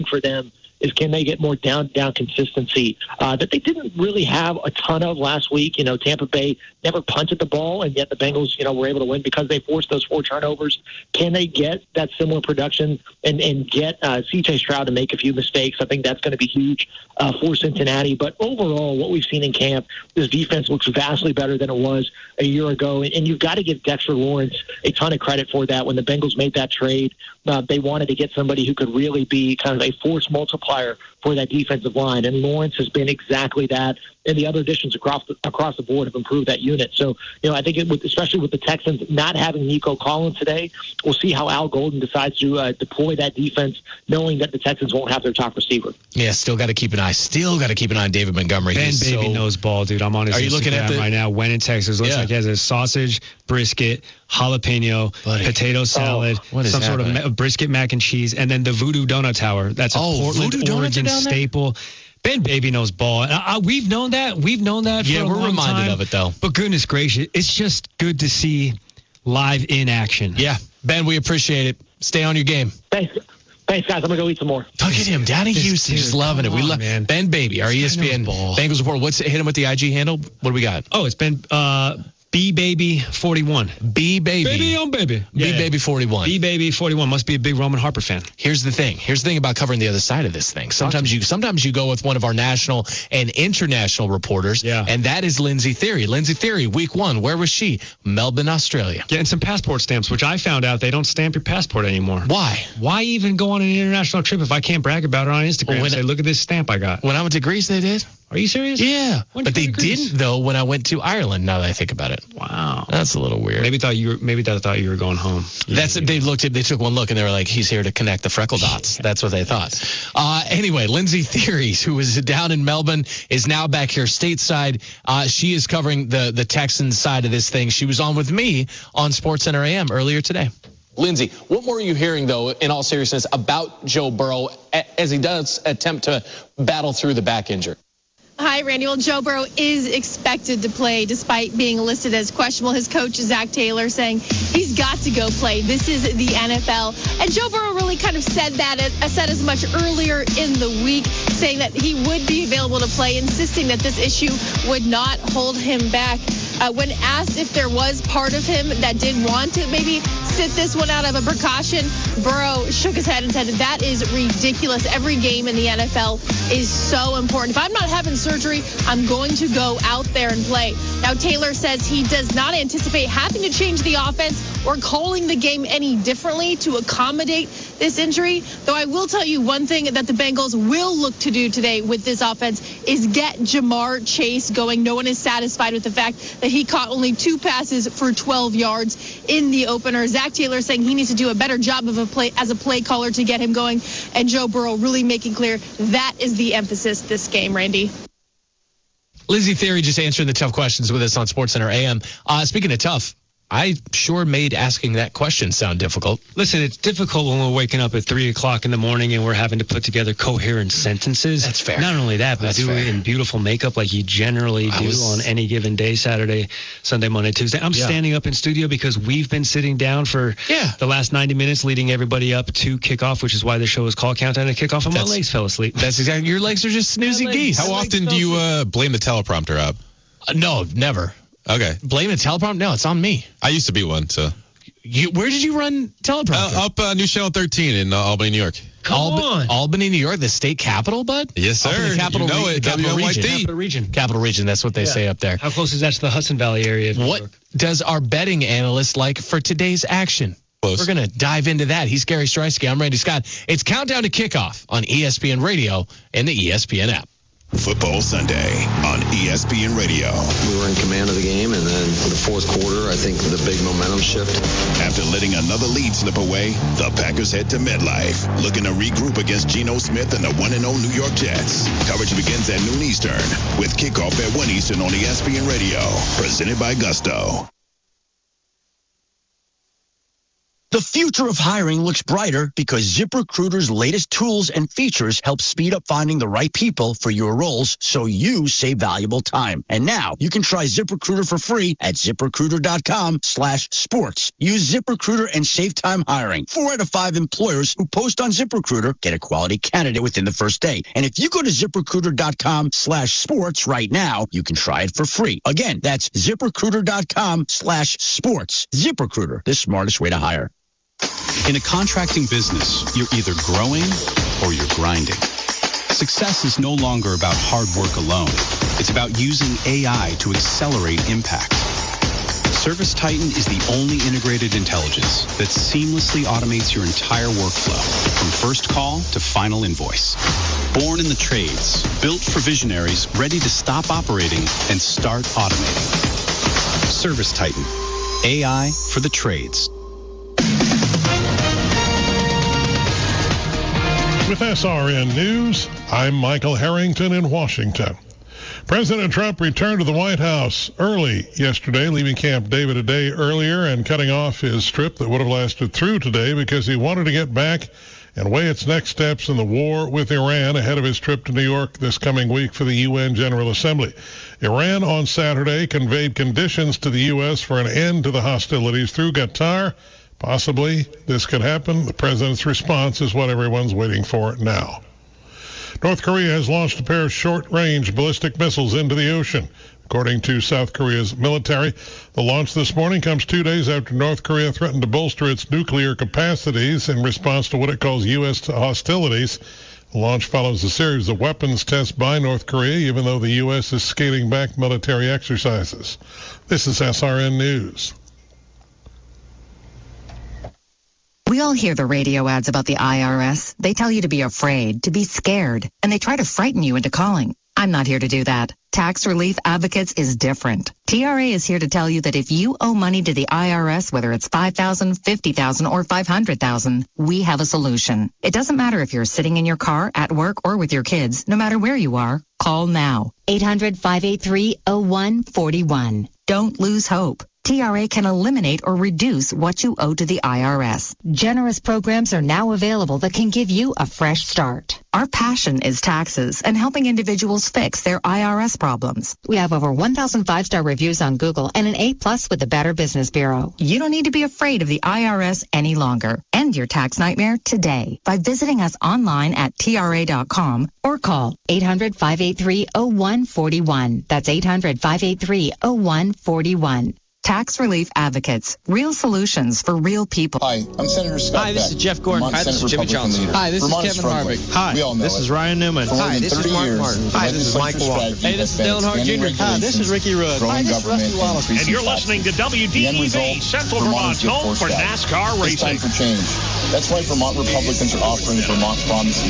for them is can they get more down consistency that they didn't really have a ton of last week. You know, Tampa Bay never punted the ball, and yet the Bengals, were able to win because they forced those 4 turnovers. Can they get that similar production and get C.J. Stroud to make a few mistakes? I think that's going to be huge for Cincinnati. But overall, what we've seen in camp, this defense looks vastly better than it was a year ago, and you've got to give Dexter Lawrence a ton of credit for that. When the Bengals made that trade, they wanted to get somebody who could really be kind of a force multiplier for that defensive line, and Lawrence has been exactly that, and the other additions across the board have improved that unit. So, I think especially with the Texans not having Nico Collins today, we'll see how Al Golden decides to deploy that defense, knowing that the Texans won't have their top receiver. Yeah, still got to keep an eye on David Montgomery. Ben Baby knows ball, dude. I'm on his Instagram right now. When in Texas, looks like he has a sausage, brisket, jalapeno, potato salad, some sort of brisket mac and cheese, and then the Voodoo Donut Tower. That's a Portland, Oregon staple. Ben Baby knows ball. We've known that. We've known that for a long time. Yeah, we're reminded of it, though. But goodness gracious, it's just good to see live in action. Yeah. Ben, we appreciate it. Stay on your game. Thanks, guys. I'm going to go eat some more. Look at him down in Houston. Just loving it. We love Ben Baby, our ESPN Bengals report. Hit him with the IG handle. What do we got? Oh, it's Ben B-Baby41. B-Baby. Baby on baby. B-Baby41. B-Baby41. Must be a big Roman Harper fan. Here's the thing about covering the other side of this thing. Sometimes you go with one of our national and international reporters, and that is Lindsay Theory. Lindsay Theory, week 1, where was she? Melbourne, Australia. Getting some passport stamps, which I found out they don't stamp your passport anymore. Why? Why even go on an international trip if I can't brag about it on Instagram and say, look at this stamp I got? When I went to Greece, they did. Are you serious? Yeah. But they didn't, though, when I went to Ireland, now that I think about it. Wow. That's a little weird. Maybe they thought you were going home. They took one look and they were like, he's here to connect the freckle dots. That's what they thought. Anyway, Lindsay Theories, who was down in Melbourne, is now back here stateside. She is covering the Texans side of this thing. She was on with me on SportsCenter AM earlier today. Lindsay, what more are you hearing, though, in all seriousness, about Joe Burrow as he does attempt to battle through the back injury? Hi, Randy. Well, Joe Burrow is expected to play despite being listed as questionable. His coach, Zach Taylor, saying he's got to go play. This is the NFL. And Joe Burrow really kind of said as much earlier in the week, saying that he would be available to play, insisting that this issue would not hold him back. When asked if there was part of him that did want to maybe sit this one out of a precaution, Burrow shook his head and said, that is ridiculous. Every game in the NFL is so important. If I'm not having surgery, I'm going to go out there and play. Now, Taylor says he does not anticipate having to change the offense or calling the game any differently to accommodate this injury. Though I will tell you one thing that the Bengals will look to do today with this offense is get Jamar Chase going. No one is satisfied with the fact that he caught only 2 passes for 12 yards in the opener. Zach Taylor saying he needs to do a better job of as a play caller to get him going. And Joe Burrow really making clear that is the emphasis this game, Randy. Lindsay Theory just answering the tough questions with us on SportsCenter AM. Speaking of tough, I sure made asking that question sound difficult. Listen, it's difficult when we're waking up at 3 o'clock in the morning and we're having to put together coherent sentences. That's fair. Not only that, but do it in beautiful makeup like you generally do on any given day, Saturday, Sunday, Monday, Tuesday. I'm standing up in studio because we've been sitting down for the last 90 minutes leading everybody up to kickoff, which is why the show is called Countdown to Kickoff, and my legs fell asleep. That's exactly. Your legs are just snoozy geese. How often do you blame the teleprompter up? No, never. Okay. Blame the teleprompter? No, it's on me. I used to be one, so. Where did you run teleprompter? Up News Channel 13 in Albany, New York. Come on. Albany, New York, the state capital, bud? Yes, sir. The capital, you know it. Capital region. Capital region, that's what they say up there. How close is that to the Hudson Valley area of New York? What does our betting analyst like for today's action? Close. We're going to dive into that. He's Gary Streisky. I'm Randy Scott. It's Countdown to Kickoff on ESPN Radio and the ESPN app. Football Sunday on ESPN Radio. We were in command of the game, and then for the fourth quarter, I think the big momentum shift. After letting another lead slip away, the Packers head to MetLife, looking to regroup against Geno Smith and the 1-0 New York Jets. Coverage begins at noon Eastern, with kickoff at 1 Eastern on ESPN Radio, presented by Gusto. The future of hiring looks brighter because ZipRecruiter's latest tools and features help speed up finding the right people for your roles so you save valuable time. And now you can try ZipRecruiter for free at ZipRecruiter.com/sports. Use ZipRecruiter and save time hiring. 4 out of 5 employers who post on ZipRecruiter get a quality candidate within the first day. And if you go to ZipRecruiter.com/sports right now, you can try it for free. Again, that's ZipRecruiter.com/sports. ZipRecruiter, the smartest way to hire. In a contracting business, you're either growing or you're grinding. Success is no longer about hard work alone. It's about using AI to accelerate impact. ServiceTitan is the only integrated intelligence that seamlessly automates your entire workflow, from first call to final invoice. Born in the trades, built for visionaries ready to stop operating and start automating. ServiceTitan, AI for the trades. With SRN News, I'm Michael Harrington in Washington. President Trump returned to the White House early yesterday, leaving Camp David a day earlier and cutting off his trip that would have lasted through today because he wanted to get back and weigh its next steps in the war with Iran ahead of his trip to New York this coming week for the UN General Assembly. Iran on Saturday conveyed conditions to the U.S. for an end to the hostilities through Qatar. Possibly this could happen. The president's response is what everyone's waiting for now. North Korea has launched a pair of short-range ballistic missiles into the ocean. According to South Korea's military, the launch this morning comes 2 days after North Korea threatened to bolster its nuclear capacities in response to what it calls U.S. hostilities. The launch follows a series of weapons tests by North Korea, even though the U.S. is scaling back military exercises. This is SRN News. We all hear the radio ads about the IRS. They tell you to be afraid, to be scared, and they try to frighten you into calling. I'm not here to do that. Tax Relief Advocates is different. TRA is here to tell you that if you owe money to the IRS, whether it's $5,000, $50,000, or $500,000, we have a solution. It doesn't matter if you're sitting in your car, at work, or with your kids. No matter where you are, call now. 800-583-0141. Don't lose hope. TRA can eliminate or reduce what you owe to the IRS. Generous programs are now available that can give you a fresh start. Our passion is taxes and helping individuals fix their IRS problems. We have over 1,000 5-star reviews on Google and an A+ with the Better Business Bureau. You don't need to be afraid of the IRS any longer. End your tax nightmare today by visiting us online at TRA.com or call 800-583-0141. That's 800-583-0141. Tax Relief Advocates. Real solutions for real people. Hi, I'm Senator Scott Hi, this is Jeff Gordon. Hi, this is Jimmy Johnson. Hi, this is Kevin Harvick. Hi, this is Ryan Newman. Hi, this is Mark Martin. Hi, this is Michael Walker. Hey, this is Dylan Hart Jr. Hi, this is Ricky Rudd. Hi, this is Rusty Wallace. And you're listening to WDEV, Central Vermont's home for NASCAR racing. It's time for change. That's why Vermont Republicans are offering Vermont Promise in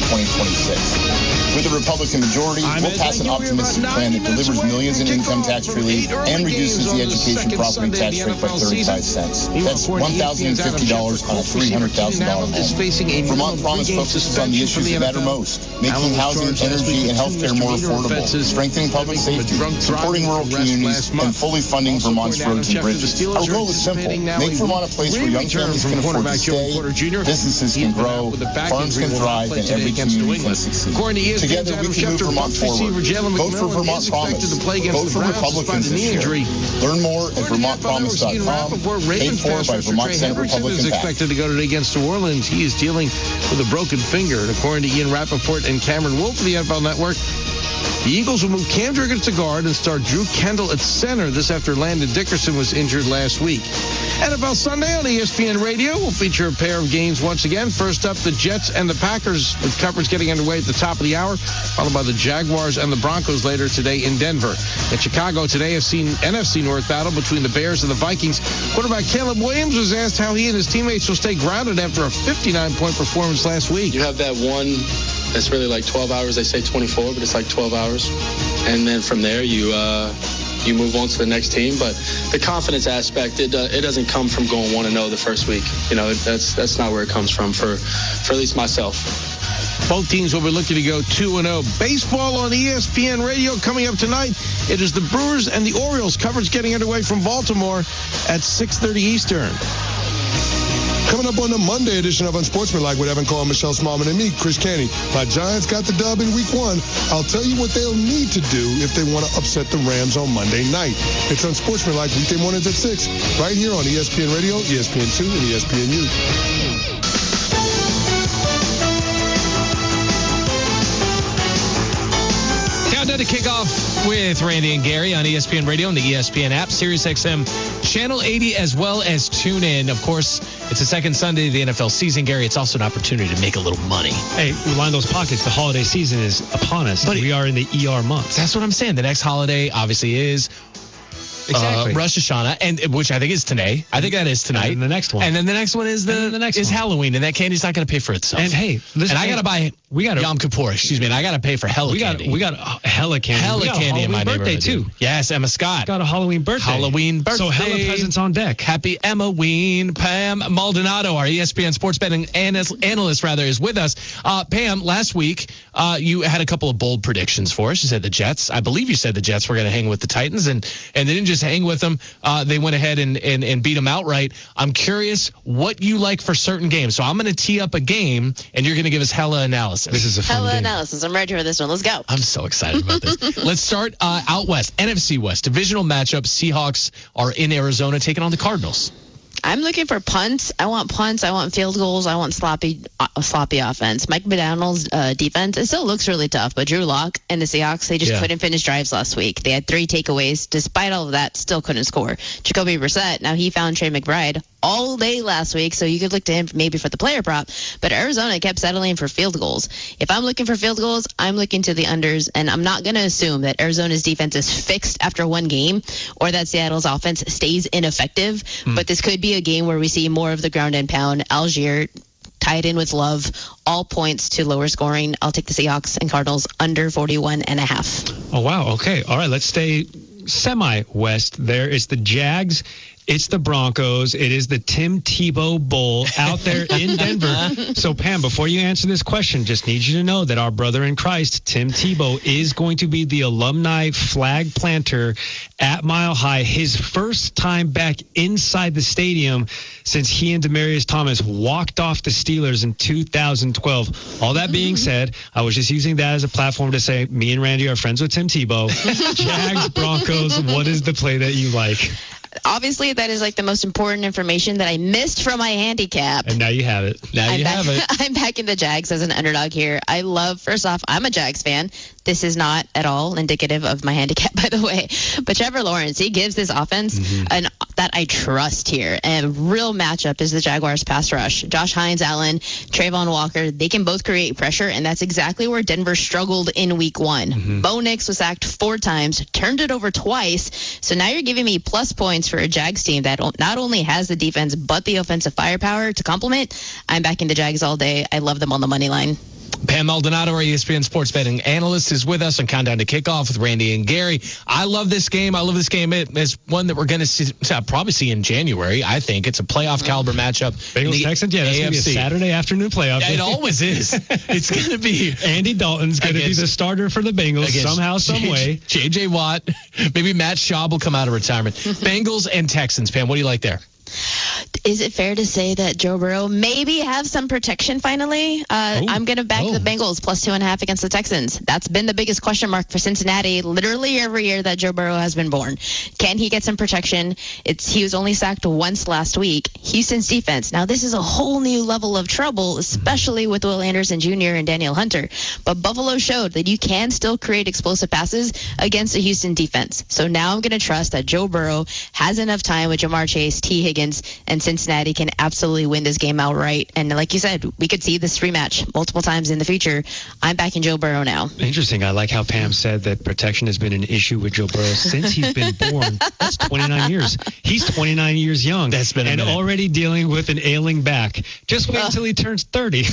2026. With a Republican majority, we'll pass an optimistic plan that delivers millions in income tax relief and reduces the education property tax rate by 35 cents. That's $1,050 on a $300,000 home. Vermont Promise focuses on the issues that matter most, making housing, energy, and health care more affordable, strengthening public safety, supporting rural communities, and fully funding Vermont's roads and bridges. Our goal is simple. Make Vermont a place where young families can afford to stay, businesses can grow, farms can thrive, and every community can succeed. Together, we can move Vermont forward. Vote for Vermont Promise. Vote for Republicans this year. Learn more at VermontPromise.com. Paid for by Vermont Senate Republican is expected to go today against New Orleans. He is dealing with a broken finger. And according to Ian Rappaport and Cameron Wolf of the NFL Network, the Eagles will move Cam Jurgens to guard and start Drew Kendall at center. This after Landon Dickerson was injured last week. NFL Sunday on ESPN Radio will feature a pair of games once again. First up, the Jets and the Packers, with coverage getting underway at the top of the hour, followed by the Jaguars and the Broncos later today in Denver. In Chicago today, NFC North battle between the Bears and the Vikings. Quarterback Caleb Williams was asked how he and his teammates will stay grounded after a 59-point performance last week. You have that one that's really like 12 hours. They say 24, but it's like 12 hours. And then from there, you move on to the next team. But the confidence aspect, it doesn't come from going 1-0 the first week. You know, that's not where it comes from for at least myself. Both teams will be looking to go 2-0. Baseball on ESPN Radio coming up tonight. It is the Brewers and the Orioles. Coverage getting underway from Baltimore at 6:30 Eastern. Coming up on the Monday edition of Unsportsmanlike with Evan Cole, Michelle Smallman, and me, Chris Canty. My Giants got the dub in Week 1. I'll tell you what they'll need to do if they want to upset the Rams on Monday night. It's Unsportsmanlike weekday mornings at 6, right here on ESPN Radio, ESPN2, and ESPNU. Countdown to kickoff with Randy and Gary on ESPN Radio and the ESPN app, SiriusXM Channel 80, as well as TuneIn. Of course, it's the second Sunday of the NFL season, Gary. It's also an opportunity to make a little money. Hey, we line those pockets. The holiday season is upon us. But we are in the ER month. That's what I'm saying. The next holiday, obviously, is Rosh Hashanah, and which I think is today. I think that is tonight. And the next one. And then the next one is Halloween, and that candy's not going to pay for itself. And hey, listen, I got to buy Yom Kippur. Excuse me, and I got to pay for candy. We got hella candy. Hella candy in my birthday neighborhood too. Yes, Emma Scott got a Halloween birthday. So hella presents on deck. Happy Emma-ween. Pam Maldonado, our ESPN sports betting analyst, is with us. Pam, last week you had a couple of bold predictions for us. You said the Jets. I believe you said the Jets were going to hang with the Titans, and they didn't just hang with them. They went ahead and beat them outright. I'm curious what you like for certain games. So I'm going to tee up a game, and you're going to give us hella analysis. This is a fun game. Analysis. I'm ready for this one. Let's go. I'm so excited about this. Let's start out west. NFC West. Divisional matchup. Seahawks are in Arizona taking on the Cardinals. I'm looking for punts. I want punts. I want field goals. I want sloppy offense. Mike McDaniel's defense, it still looks really tough, but Drew Lock and the Seahawks, they just couldn't finish drives last week. They had 3 takeaways. Despite all of that, still couldn't score. Jacoby Brissett, now he found Trey McBride all day last week, so you could look to him maybe for the player prop. But Arizona kept settling for field goals. If I'm looking for field goals, I'm looking to the unders, and I'm not going to assume that Arizona's defense is fixed after one game or that Seattle's offense stays ineffective. But this could be a game where we see more of the ground and pound. Algier tied in with Love, all points to lower scoring. I'll take the Seahawks and Cardinals under 41.5. Oh, wow. Okay. All right. Let's stay semi-west. There is the Jags. It's the Broncos. It is the Tim Tebow Bowl out there in Denver. So, Pam, before you answer this question, just need you to know that our brother in Christ, Tim Tebow, is going to be the alumni flag planter at Mile High. His first time back inside the stadium since he and Demaryius Thomas walked off the Steelers in 2012. All that being said, I was just using that as a platform to say me and Randy are friends with Tim Tebow. Jags, Broncos, what is the play that you like? Obviously, that is like the most important information that I missed from my handicap. And now you have it. I'm backing the Jags as an underdog here. First off, I'm a Jags fan. This is not at all indicative of my handicap, by the way. But Trevor Lawrence, he gives this offense that I trust here. And a real matchup is the Jaguars pass rush. Josh Hines, Allen, Trayvon Walker, they can both create pressure, and that's exactly where Denver struggled in Week 1. Bo Nix was sacked 4 times, turned it over twice. So now you're giving me plus points for a Jags team that not only has the defense but the offensive firepower to complement. I'm backing the Jags all day. I love them on the money line. Pam Maldonado, our ESPN sports betting analyst, is with us on Countdown to Kickoff with Randy and Gary. I love this game. It's one that we're going to probably see in January. I think it's a playoff caliber matchup. Bengals Texans, that's going to be a Saturday afternoon playoff. It always is. It's going to be Andy Dalton's going to be the starter for the Bengals somehow, some way. J.J. Watt, maybe Matt Schaub will come out of retirement. Bengals and Texans. Pam, what do you like there? Is it fair to say that Joe Burrow maybe have some protection finally? I'm going to back the Bengals plus 2.5 against the Texans. That's been the biggest question mark for Cincinnati literally every year that Joe Burrow has been born. Can he get some protection? He was only sacked once last week. Houston's defense. Now, this is a whole new level of trouble, especially with Will Anderson Jr. and Daniel Hunter. But Buffalo showed that you can still create explosive passes against the Houston defense. So now I'm going to trust that Joe Burrow has enough time with Jamar Chase, T. Higgins, and Cincinnati can absolutely win this game outright. And like you said, we could see this rematch multiple times in the future. I'm backing Joe Burrow now. Interesting. I like how Pam said that protection has been an issue with Joe Burrow since he's been born. That's 29 years. He's 29 years young. That's been and already dealing with an ailing back. Just wait until he turns 30.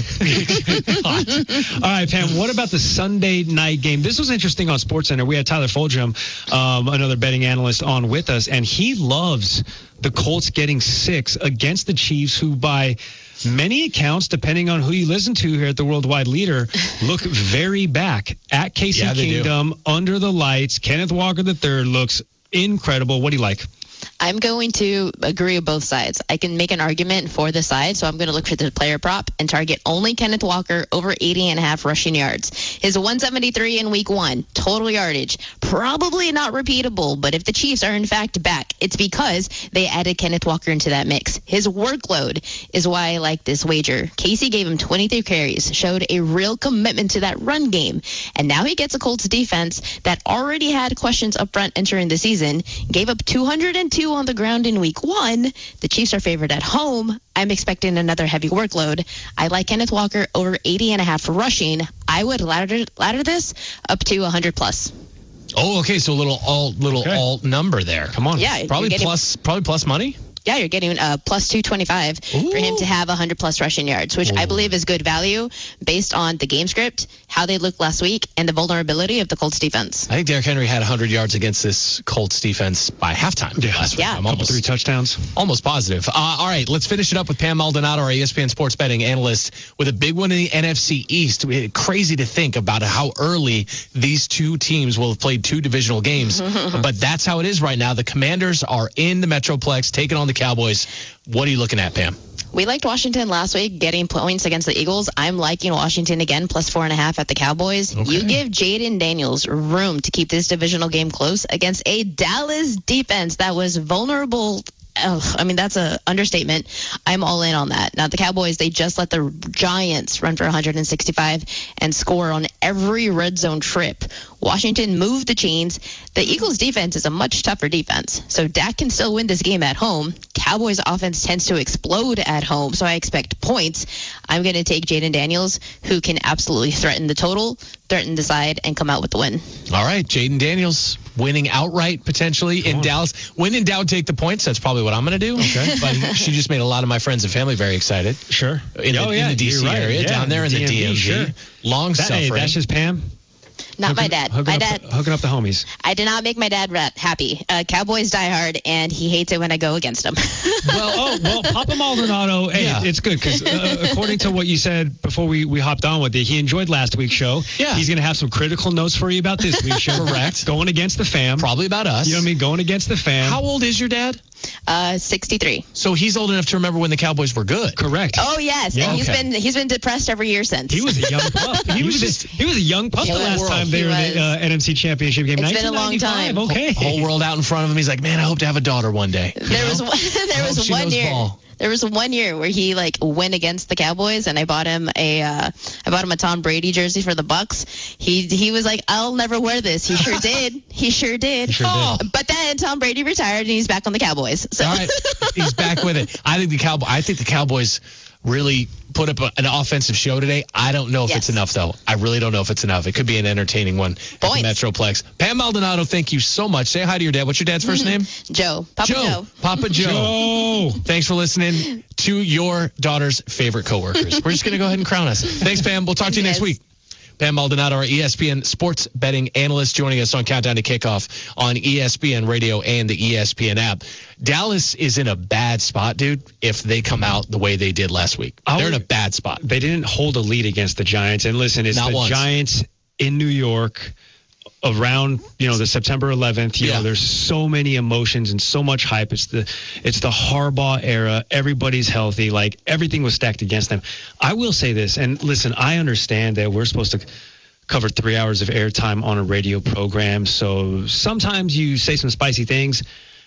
All right, Pam, what about the Sunday night game? This was interesting on SportsCenter. We had Tyler Fulgham, another betting analyst, on with us, and he loves the Colts getting 6 against the Chiefs, who by many accounts, depending on who you listen to here at the Worldwide Leader, look very back at KC Kingdom, under the lights. Kenneth Walker III looks incredible. What do you like? I'm going to agree with both sides. I can make an argument for the side, so I'm going to look for the player prop and target only Kenneth Walker over 80.5 rushing yards. His 173 in week 1, total yardage, probably not repeatable, but if the Chiefs are in fact back, it's because they added Kenneth Walker into that mix. His workload is why I like this wager. Casey gave him 23 carries, showed a real commitment to that run game, and now he gets a Colts defense that already had questions up front entering the season, gave up 202 on the ground in week 1. The Chiefs are favored at home. I'm expecting another heavy workload. I like Kenneth Walker over 80.5 rushing. I would ladder this up to 100 plus. Oh, okay. So a little alt number there. Come on. Yeah. Probably plus money. Yeah, you're getting plus 225 for him to have 100-plus rushing yards, which I believe is good value based on the game script, how they looked last week, and the vulnerability of the Colts defense. I think Derrick Henry had 100 yards against this Colts defense by halftime last week. Yeah. I'm almost 3 touchdowns. Almost positive. All right, let's finish it up with Pam Maldonado, our ESPN sports betting analyst, with a big one in the NFC East. Crazy to think about how early these two teams will have played 2 divisional games, but that's how it is right now. The Commanders are in the Metroplex, taking on the Cowboys. What are you looking at, Pam? We liked Washington last week, getting points against the Eagles. I'm liking Washington again, plus 4.5 at the Cowboys. Okay. You give Jaden Daniels room to keep this divisional game close against a Dallas defense that was vulnerable. That's an understatement. I'm all in on that. Now, the Cowboys, they just let the Giants run for 165 and score on every red zone trip. Washington moved the chains. The Eagles' defense is a much tougher defense, so Dak can still win this game at home. Cowboys' offense tends to explode at home, so I expect points. I'm going to take Jaden Daniels, who can absolutely threaten the total, threaten the side, and come out with the win. All right, Jaden Daniels winning outright potentially in Dallas. When in doubt, take the points. That's probably what I'm going to do. Okay. But she just made a lot of my friends and family very excited. Sure. In the D.C. area, down there in the DMV. Sure. Long suffering. Hey, that's just Pam. Not my dad. Hooking up the homies. I did not make my dad happy. Cowboys die hard, and he hates it when I go against him. Well, Papa Maldonado, hey, it's good because according to what you said before we hopped on with it, he enjoyed last week's show. Yeah. He's going to have some critical notes for you about this week's show. Correct. Going against the fam. Probably about us. You know what I mean? Going against the fam. How old is your dad? 63. So he's old enough to remember when the Cowboys were good. Correct. Oh yes, yeah. And he's been depressed every year since. He was a young pup. He was a young pup the last time they were in the NFC Championship game. It's been a long time. Okay. Whole world out in front of him. He's like, man, I hope to have a daughter one day. There was 1 year. Ball. There was 1 year where he went against the Cowboys, and I bought him a Tom Brady jersey for the Bucks. He was like, I'll never wear this. He sure did. He sure did. But then Tom Brady retired, and he's back on the Cowboys. So. All right, he's back with it. I think the Cowboys really put up an offensive show today. I don't know if it's enough, though. I really don't know if it's enough. It could be an entertaining one at the Metroplex. Pam Maldonado, thank you so much. Say hi to your dad. What's your dad's first name? Joe. Papa Joe. Thanks for listening to your daughter's favorite coworkers. We're just going to go ahead and crown us. Thanks, Pam. We'll talk to you next week. Pam Maldonado, our ESPN sports betting analyst, joining us on Countdown to Kickoff on ESPN Radio and the ESPN app. Dallas is in a bad spot, dude, if they come out the way they did last week. They're in a bad spot. They didn't hold a lead against the Giants. And listen, it's the Giants in New York around, the September 11th. You know, there's so many emotions and so much hype. It's the Harbaugh era. Everybody's healthy. Everything was stacked against them. I will say this, and listen, I understand that we're supposed to cover 3 hours of airtime on a radio program, so sometimes you say some spicy things.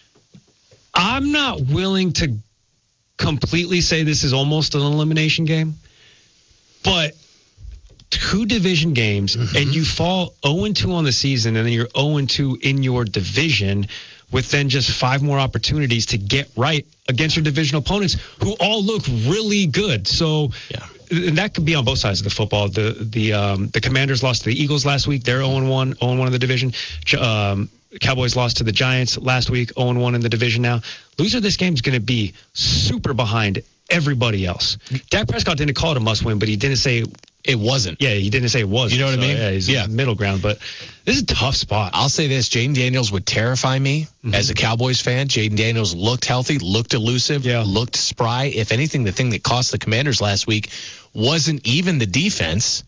I'm not willing to completely say this is almost an elimination game, but 2 division games, and you fall 0-2 on the season, and then you're 0-2 in your division with then just 5 more opportunities to get right against your divisional opponents who all look really good. So and that could be on both sides of the football. The Commanders lost to the Eagles last week. They're 0-1 in the division. Cowboys lost to the Giants last week, 0-1 in the division now. Loser of this game is going to be super behind everybody else. Dak Prescott didn't call it a must-win, but he didn't say it wasn't. Yeah, he didn't say it was. You know what I mean? Yeah, he's in the middle ground, but this is a tough spot. I'll say this, Jaden Daniels would terrify me as a Cowboys fan. Jaden Daniels looked healthy, looked elusive, looked spry. If anything, the thing that cost the Commanders last week wasn't even the defense.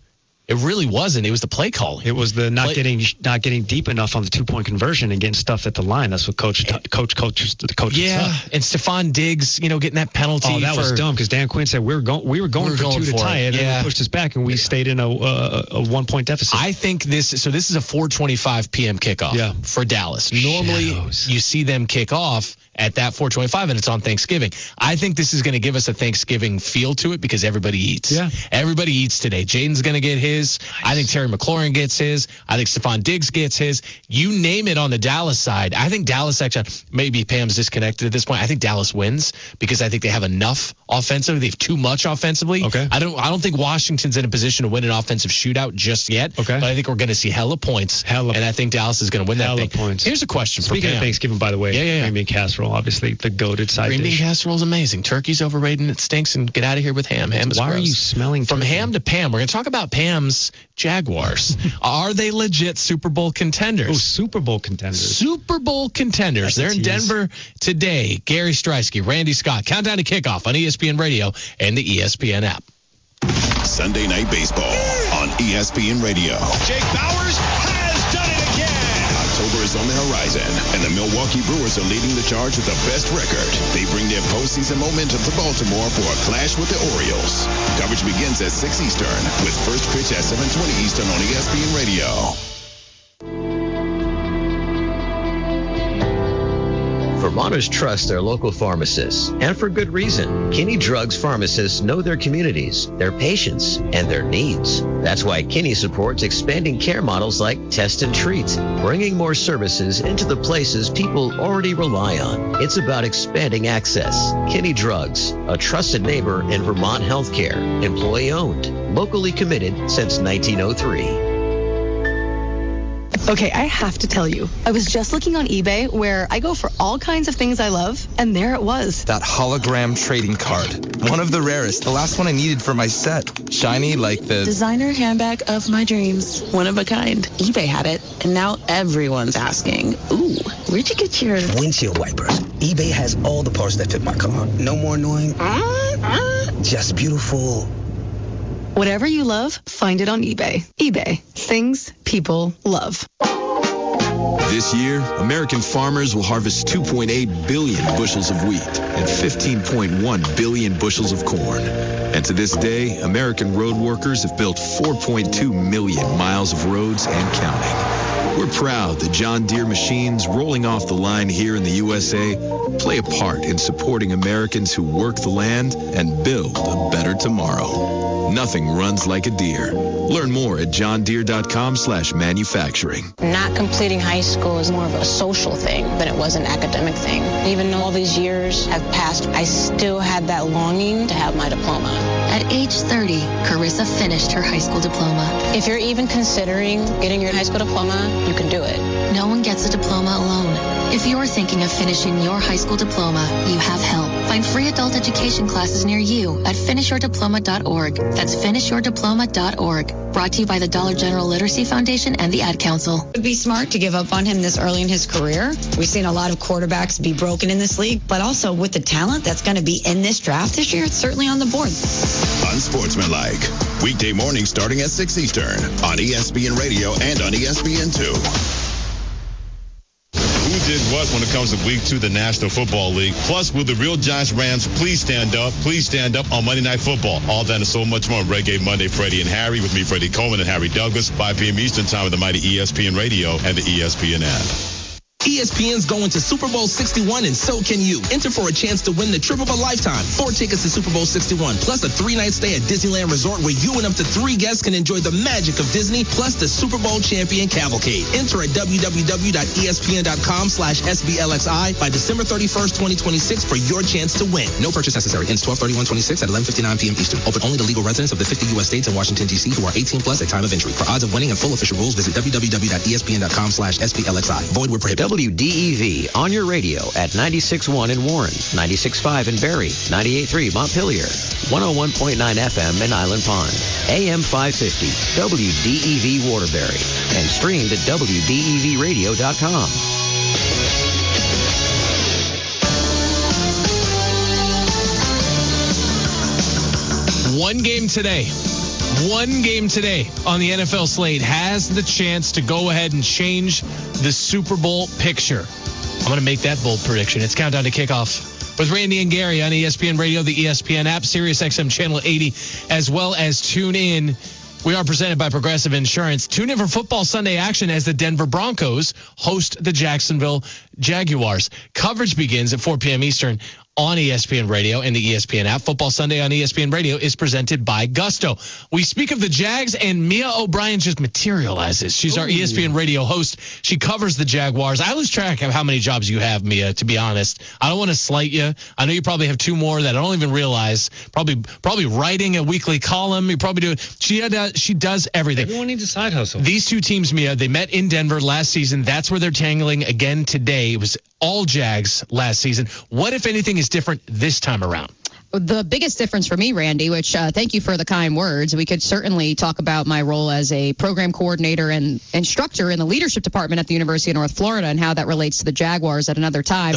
It really wasn't. It was the play calling. It was the not getting deep enough on the 2-point conversion and getting stuff at the line. That's what the coach. Yeah, and Stephon Diggs, getting that penalty. Oh, that was dumb because Dan Quinn said we were going for 2 to tie it, and then we pushed us back, and we stayed in a 1-point deficit. I think this is a 4:25 p.m. kickoff for Dallas. Normally, you see them kick off at that 4:25, and it's on Thanksgiving. I think this is going to give us a Thanksgiving feel to it because everybody eats. Yeah. Everybody eats today. Jaden's going to get his. Nice. I think Terry McLaurin gets his. I think Stephon Diggs gets his. You name it on the Dallas side. I think Dallas actually, maybe Pam's disconnected at this point. I think Dallas wins because I think they have enough offensively. They have too much offensively. Okay. I don't think Washington's in a position to win an offensive shootout just yet. Okay. But I think we're going to see hella points. And I think Dallas is going to win that thing. Points. Here's a question for Pam. Speaking of Thanksgiving, by the way, green bean casserole, obviously the goated side dish. Green bean casserole is amazing. Turkey's overrated and it stinks, and get out of here with ham. Ham is Why gross. are you smelling From turkey? ham to Pam, we're going to talk about Pam's Jaguars. Are they legit Super Bowl contenders? Oh, Super Bowl contenders. Super Bowl contenders. They're in Denver today. Gary Streisky, Randy Scott. Countdown to kickoff on ESPN Radio and the ESPN app. Sunday Night Baseball on ESPN Radio. Jake Bauers has done it again. October is on the horizon, and the Milwaukee Brewers are leading the charge with the best record. They bring their postseason momentum to Baltimore for a clash with the Orioles. Coverage begins at 6 Eastern with first pitch at 7:20 Eastern on ESPN Radio. Vermonters trust their local pharmacists, and for good reason. Kinney Drugs pharmacists know their communities, their patients, and their needs. That's why Kinney supports expanding care models like Test and Treat, bringing more services into the places people already rely on. It's about expanding access. Kinney Drugs, a trusted neighbor in Vermont healthcare, employee-owned, locally committed since 1903. Okay, I have to tell you, I was just looking on eBay where I go for all kinds of things I love, and there it was. That hologram trading card. One of the rarest. The last one I needed for my set. Shiny like the designer handbag of my dreams. One of a kind. eBay had it, and now everyone's asking, ooh, where'd you get your windshield wipers? eBay has all the parts that fit my car. No more annoying. Just beautiful. Whatever you love, find it on eBay. eBay. Things people love. This year, American farmers will harvest 2.8 billion bushels of wheat and 15.1 billion bushels of corn. And to this day, American road workers have built 4.2 million miles of roads and counting. We're proud that John Deere machines rolling off the line here in the USA play a part in supporting Americans who work the land and build a better tomorrow. Nothing runs like a Deere. Learn more at johndeere.com/manufacturing. Not completing high school is more of a social thing than it was an academic thing. Even though all these years have passed, I still had that longing to have my diploma. At age 30, Carissa finished her high school diploma. If you're even considering getting your high school diploma, you can do it. No one gets a diploma alone. If you're thinking of finishing your high school diploma, you have help. Find free adult education classes near you at finishyourdiploma.org. That's finishyourdiploma.org. Brought to you by the Dollar General Literacy Foundation and the Ad Council. It would be smart to give up on him this early in his career. We've seen a lot of quarterbacks be broken in this league, but also with the talent that's going to be in this draft this year, it's certainly on the board. Unsportsmanlike. Weekday morning starting at 6 Eastern on ESPN Radio and on ESPN2. Who did what when it comes to week 2 of the National Football League? Plus, will the real Giants Rams please stand up? Please stand up on Monday Night Football. All that and so much more on Reggae Monday. Freddie and Harry with me, Freddie Coleman and Harry Douglas, 5 p.m. Eastern Time with the mighty ESPN Radio and the ESPN app. ESPN's going to Super Bowl 61, and so can you. Enter for a chance to win the trip of a lifetime. 4 tickets to Super Bowl 61, plus a 3-night stay at Disneyland Resort where you and up to 3 guests can enjoy the magic of Disney, plus the Super Bowl champion cavalcade. Enter at www.espn.com/SBLXI by December 31st, 2026 for your chance to win. No purchase necessary. Ends 12/31/26 at 11:59 p.m. Eastern. Open only to legal residents of the 50 U.S. states and Washington, D.C. who are 18 plus at time of entry. For odds of winning and full official rules, visit www.espn.com/SBLXI. Void where prohibited. WDEV on your radio at 96.1 in Warren, 96.5 in Barrie, 98.3 Montpelier, 101.9 FM in Island Pond, AM 550, WDEV Waterbury, and streamed at WDEVradio.com. One game today. One game today on the NFL slate has the chance to go ahead and change the Super Bowl picture. I'm going to make that bold prediction. It's Countdown to Kickoff with Randy and Gary on ESPN Radio, the ESPN app, SiriusXM Channel 80, as well as tune in. We are presented by Progressive Insurance. Tune in for football Sunday action as the Denver Broncos host the Jacksonville Jaguars. Coverage begins at 4 p.m. Eastern on ESPN Radio and the ESPN app. Football Sunday on ESPN Radio is presented by Gusto. We speak of the Jags, and Mia O'Brien just materializes. She's our ESPN Radio host. She covers the Jaguars. I lose track of how many jobs you have, Mia, to be honest. I don't want to slight you. I know you probably have 2 more that I don't even realize. Probably writing a weekly column. You probably do. She does everything. Everyone needs a side hustle. These 2 teams, Mia, they met in Denver last season. That's where they're tangling again today. It was all Jags last season. What, if anything, is different this time around? The biggest difference for me, Randy, which thank you for the kind words. We could certainly talk about my role as a program coordinator and instructor in the leadership department at the University of North Florida and how that relates to the Jaguars at another time.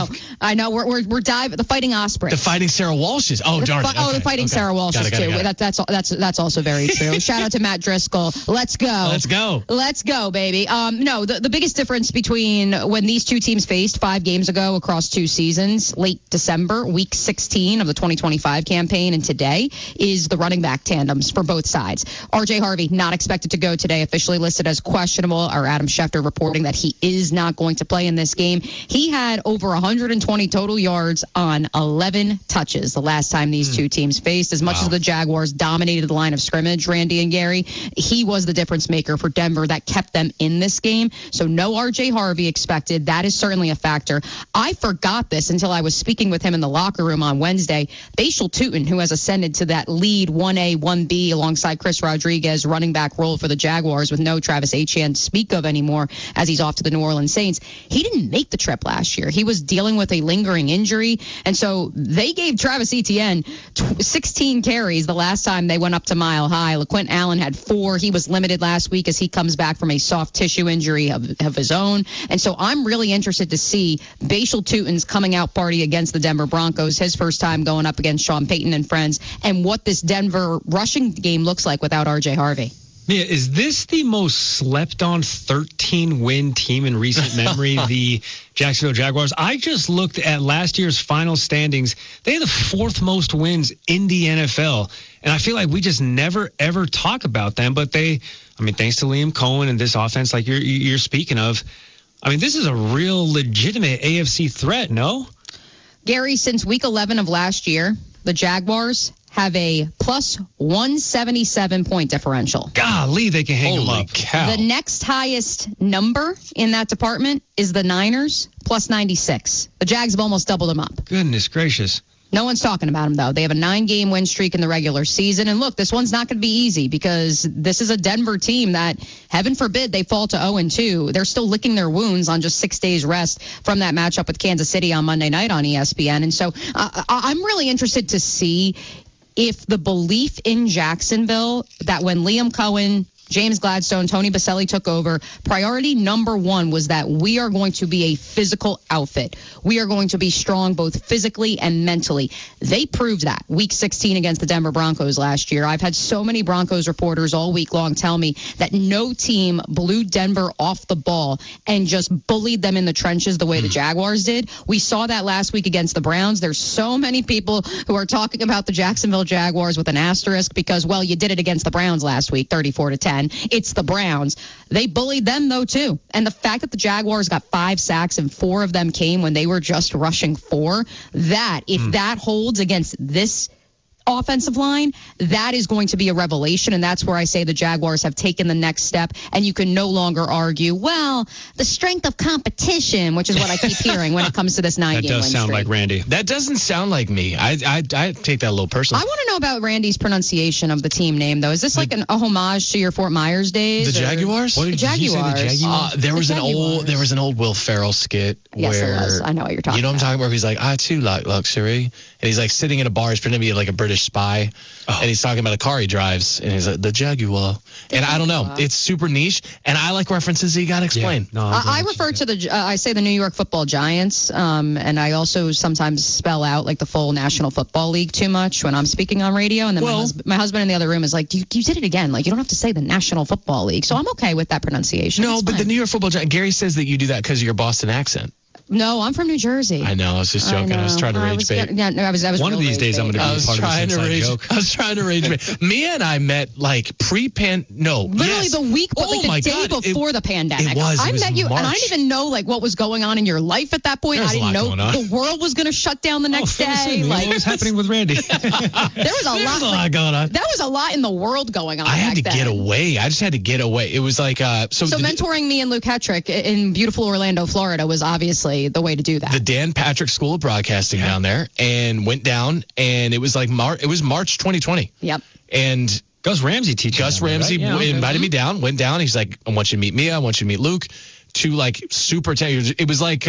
I know we're diving the Fighting Osprey. The Fighting Sarah Walshes. Oh, darn it. The Fighting Sarah Walshes too. That's also very true. Shout out to Matt Driscoll. Let's go. Let's go, baby. No, the biggest difference between when these 2 teams faced 5 games ago across 2 seasons, late December, week 16 of the 2025 campaign, and today is the running back tandems for both sides. R.J. Harvey not expected to go today, officially listed as questionable. Our Adam Schefter reporting that he is not going to play in this game. He had over 120 total yards on 11 touches the last time these 2 teams faced. As much as the Jaguars dominated the line of scrimmage, Randy and Gary, he was the difference maker for Denver that kept them in this game. So no R.J. Harvey expected. That is certainly a factor. I forgot this until I was speaking with him in the locker room on Wednesday. Bashal Tutin, who has ascended to that lead 1A, 1B alongside Chris Rodriguez running back role for the Jaguars with no Travis Etienne to speak of anymore as he's off to the New Orleans Saints. He didn't make the trip last year. He was dealing with a lingering injury, and so they gave Travis Etienne 16 carries the last time they went up to Mile High. LaQuint Allen had 4. He was limited last week as he comes back from a soft tissue injury of his own, and so I'm really interested to see Bashal Tutin's coming out party against the Denver Broncos, his first time going up against Sean Payton and friends, and what this Denver rushing game looks like without R.J. Harvey. Yeah, is this the most slept-on 13-win team in recent memory, the Jacksonville Jaguars? I just looked at last year's final standings. They had the 4th most wins in the NFL, and I feel like we just never, ever talk about them. But thanks to Liam Cohen and this offense like you're speaking of, this is a real legitimate AFC threat, no? Gary, since week 11 of last year, the Jaguars have a plus 177 point differential. Golly, they can hang them up. Cow. The next highest number in that department is the Niners, plus 96. The Jags have almost doubled them up. Goodness gracious. No one's talking about them, though. They have a 9-game win streak in the regular season. And look, this one's not going to be easy because this is a Denver team that, heaven forbid, they fall to 0-2. They're still licking their wounds on just 6 days rest from that matchup with Kansas City on Monday night on ESPN. And so I'm really interested to see if the belief in Jacksonville that when Liam Cohen, James Gladstone, Tony Baselli took over, priority number 1 was that we are going to be a physical outfit. We are going to be strong both physically and mentally. They proved that week 16 against the Denver Broncos last year. I've had so many Broncos reporters all week long tell me that no team blew Denver off the ball and just bullied them in the trenches the way the Jaguars did. We saw that last week against the Browns. There's so many people who are talking about the Jacksonville Jaguars with an asterisk because, well, you did it against the Browns last week, 34-10. It's the Browns. They bullied them, though, too. And the fact that the Jaguars got 5 sacks and 4 of them came when they were just rushing 4, if that holds against this offensive line, that is going to be a revelation, and that's where I say the Jaguars have taken the next step, and you can no longer argue, well, the strength of competition, which is what I keep hearing when it comes to this 9-game win streak. That does sound like Randy. That doesn't sound like me. I take that a little personally. I want to know about Randy's pronunciation of the a team name, though. Is this like a homage to your Fort Myers days? The Jaguars? What did you say, the Jaguars? There was an old Will Ferrell skit yes, where it was. I know what you're talking about. You know what I'm talking about? Where he's like, I too like luxury. And he's like sitting in a bar, he's pretending to be like a British British spy, and he's talking about a car he drives, and he's like, the Jaguar. And I don't know. It's super niche, and I like references that you got to explain. Yeah. No, I refer to I say the New York Football Giants, and I also sometimes spell out like the full National Football League too much when I'm speaking on radio, and then my husband in the other room is like, you did it again. Like, you don't have to say the National Football League. So I'm okay with that pronunciation. No, but the New York Football Giants, Gary says that you do that because of your Boston accent. No, I'm from New Jersey. I know. I was just joking. I was trying to rage bait. I was one of these days I'm going to be part of this inside joke. I was trying to rage bait. Mia and I met like literally the week, but like the day before the pandemic. I met you, and I didn't even know like what was going on in your life at that point. I didn't know the world was going to shut down the next day. Like, what was happening with Randy? There was a lot going on. There was a lot in the world going on. I had to get away. I just had to get away. It was like so mentoring me and Luke Hetrick in beautiful Orlando, Florida, was obviously the way to do that. The Dan Patrick School of Broadcasting down there, and went down, and it was like March 2020. Yep. And Gus Ramsey invited me down, went down. He's like, I want you to meet Mia. I want you to meet Luke. Two like super it was like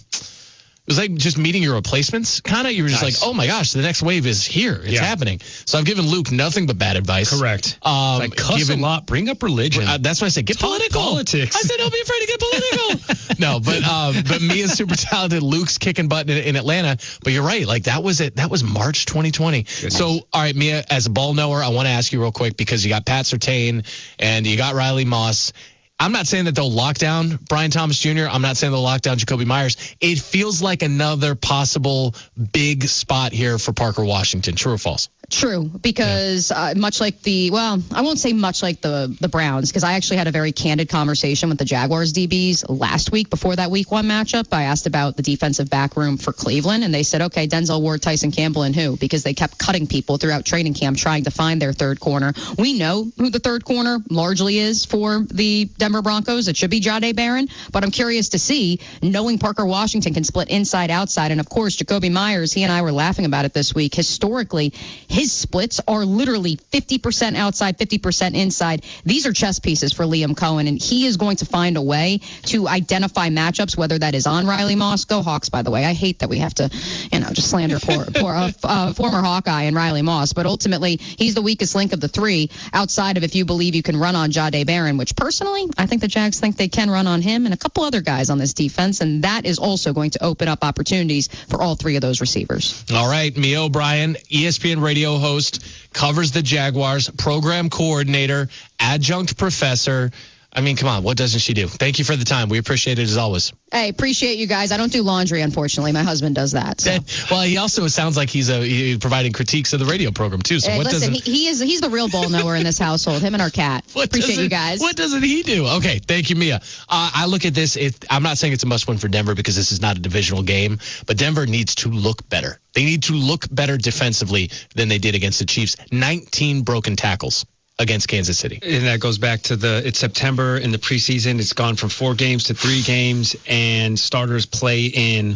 just meeting your replacements, kind of. You were just like, oh my gosh, the next wave is here. It's happening. So I've given Luke nothing but bad advice. Correct. Like cuss a lot, bring up religion. That's why I said get political. Politics. I said don't be afraid to get political. No, but Mia's super talented. Luke's kicking butt in Atlanta. But you're right. Like that was it. That was March 2020. Goodness. So all right, Mia, as a ball knower, I want to ask you real quick because you got Pat Surtain and you got Riley Moss. I'm not saying that they'll lock down Brian Thomas Jr. I'm not saying they'll lock down Jacoby Myers. It feels like another possible big spot here for Parker Washington. True or false? True, because much like I won't say much like the Browns, because I actually had a very candid conversation with the Jaguars DBs last week before that Week 1 matchup. I asked about the defensive back room for Cleveland, and they said, okay, Denzel Ward, Tyson Campbell, and who? Because they kept cutting people throughout training camp trying to find their third corner. We know who the third corner largely is for the Denver Broncos. It should be Jahdae Barron, but I'm curious to see, knowing Parker Washington can split inside, outside, and of course, Jacoby Myers, he and I were laughing about it this week. Historically, his splits are literally 50% outside, 50% inside. These are chess pieces for Liam Cohen, and he is going to find a way to identify matchups, whether that is on Riley Moss. Go Hawks, by the way. I hate that we have to, just slander former Hawkeye and Riley Moss, but ultimately, he's the weakest link of the three, outside of if you believe you can run on Jahdae Barron, which personally, I think the Jags think they can run on him and a couple other guys on this defense, and that is also going to open up opportunities for all three of those receivers. All right, Mia O'Brien, ESPN radio host, covers the Jaguars, program coordinator, adjunct professor. I mean, come on, what doesn't she do? Thank you for the time. We appreciate it as always. Hey, appreciate you guys. I don't do laundry, unfortunately. My husband does that. So. Well, he also sounds like he's providing critiques of the radio program too. So he's the real ball knower in this household. Him and our cat. Appreciate you guys. What doesn't he do? Okay, thank you, Mia. I look at this. I'm not saying it's a must-win for Denver because this is not a divisional game, but Denver needs to look better. They need to look better defensively than they did against the Chiefs. 19 broken tackles against Kansas City. And that goes back to it's September in the preseason. It's gone from 4 games to 3 games, and starters play in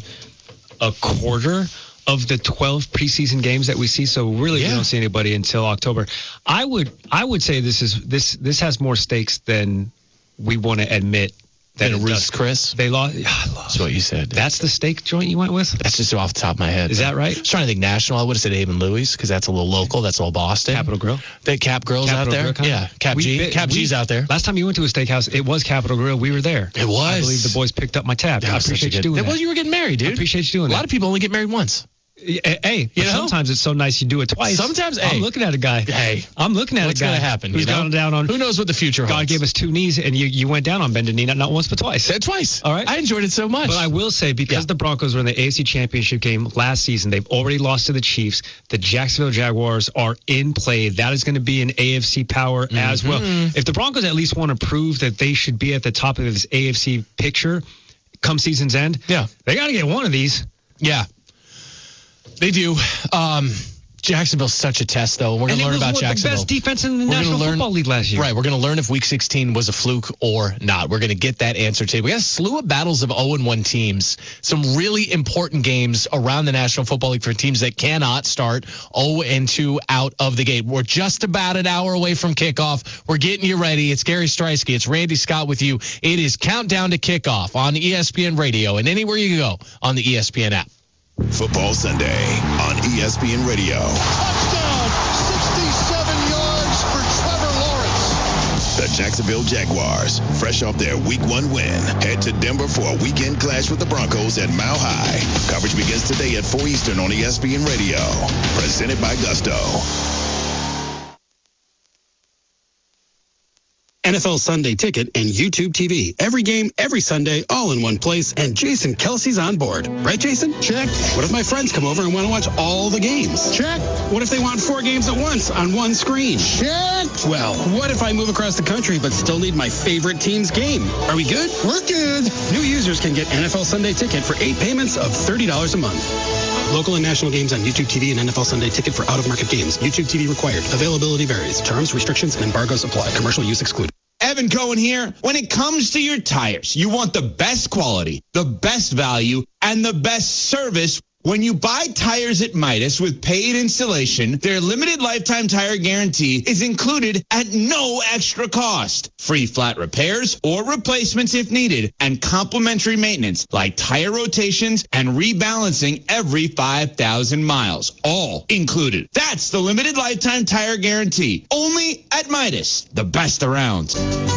a quarter of the 12 preseason games that we see. So really, we don't see anybody until October. I would say this has more stakes than we want to admit. That Ruth's Chris? They lost. That's what you said. That's the steak joint you went with? That's just off the top of my head. Is that right? I was trying to think national. I would have said Abe and Louie's because that's a little local. That's a little Boston. Capital Grill? The Cap Grill's out there? Yeah. Cap G's out there. Last time you went to a steakhouse, it was Capital Grill. We were there. It was. I believe the boys picked up my tab. I appreciate you doing that. Well, you were getting married, dude. I appreciate you doing that. A lot of people only get married once. Hey, sometimes it's so nice you do it twice. Sometimes, I'm looking at a guy. I'm looking at what's a guy. What's going to happen? Who's gone down on? Who knows what the future holds? God gave us 2 knees, and you went down on bended knee, not once but twice. Twice. All right. I enjoyed it so much. But I will say, because the Broncos were in the AFC Championship game last season, they've already lost to the Chiefs. The Jacksonville Jaguars are in play. That is going to be an AFC power as well. If the Broncos at least want to prove that they should be at the top of this AFC picture come season's end, they got to get one of these. Yeah. They do. Jacksonville's such a test, though. We're going to learn about Jacksonville. The best defense in the National Football League last year. Right. We're going to learn if Week 16 was a fluke or not. We're going to get that answer today. We got a slew of battles of 0-1 teams. Some really important games around the National Football League for teams that cannot start 0-2 out of the gate. We're just about an hour away from kickoff. We're getting you ready. It's Gary Striesky. It's Randy Scott with you. It is Countdown to Kickoff on ESPN Radio and anywhere you go on the ESPN app. Football Sunday on ESPN Radio. Touchdown! The Jacksonville Jaguars, fresh off their Week 1 win, head to Denver for a weekend clash with the Broncos at Mile High. Coverage begins today at 4 Eastern on ESPN Radio. Presented by Gusto. NFL Sunday Ticket and YouTube TV. Every game, every Sunday, all in one place, and Jason Kelsey's on board. Right, Jason? Check. What if my friends come over and want to watch all the games? Check. What if they want 4 games at once on one screen? Check. Well, what if I move across the country but still need my favorite team's game? Are we good? We're good. New users can get NFL Sunday Ticket for 8 payments of $30 a month. Local and national games on YouTube TV and NFL Sunday Ticket for out-of-market games. YouTube TV required. Availability varies. Terms, restrictions, and embargoes apply. Commercial use excluded. Evan Cohen here. When it comes to your tires, you want the best quality, the best value, and the best service. When you buy tires at Midas with paid installation, their limited lifetime tire guarantee is included at no extra cost. Free flat repairs or replacements if needed, and complimentary maintenance like tire rotations and rebalancing every 5,000 miles. All included. That's the limited lifetime tire guarantee. Only at Midas, the best around.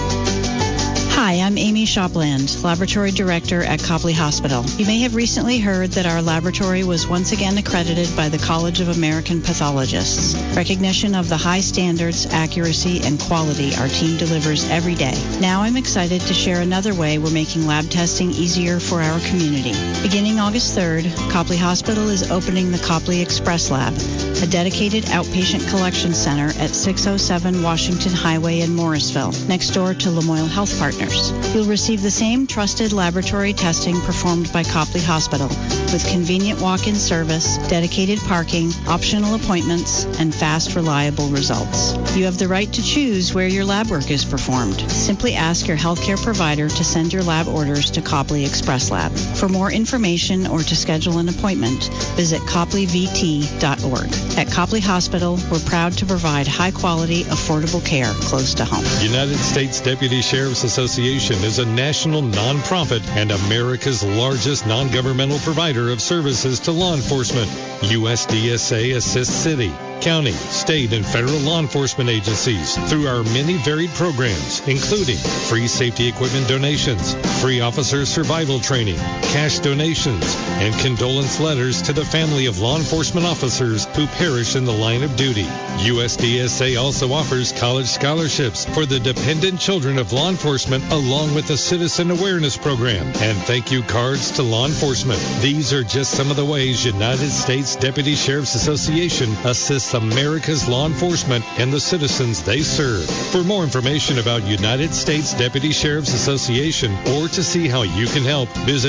Hi, I'm Amy Shopland, Laboratory Director at Copley Hospital. You may have recently heard that our laboratory was once again accredited by the College of American Pathologists. Recognition of the high standards, accuracy, and quality our team delivers every day. Now I'm excited to share another way we're making lab testing easier for our community. Beginning August 3rd, Copley Hospital is opening the Copley Express Lab, a dedicated outpatient collection center at 607 Washington Highway in Morrisville, next door to Lamoille Health Partners. You'll receive the same trusted laboratory testing performed by Copley Hospital, with convenient walk-in service, dedicated parking, optional appointments, and fast, reliable results. You have the right to choose where your lab work is performed. Simply ask your healthcare provider to send your lab orders to Copley Express Lab. For more information or to schedule an appointment, visit copleyvt.org. At Copley Hospital, we're proud to provide high-quality, affordable care close to home. United States Deputy Sheriff's Association is a national nonprofit and America's largest non-governmental provider of services to law enforcement. USDSA assists city, county, state, and federal law enforcement agencies through our many varied programs, including free safety equipment donations, free officer survival training, cash donations, and condolence letters to the family of law enforcement officers who perish in the line of duty. USDSA also offers college scholarships for the dependent children of law enforcement, along with a citizen awareness program and thank you cards to law enforcement. These are just some of the ways United States Deputy Sheriff's Association assists America's law enforcement and the citizens they serve. For more information about United States Deputy Sheriff's Association or to see how you can help, visit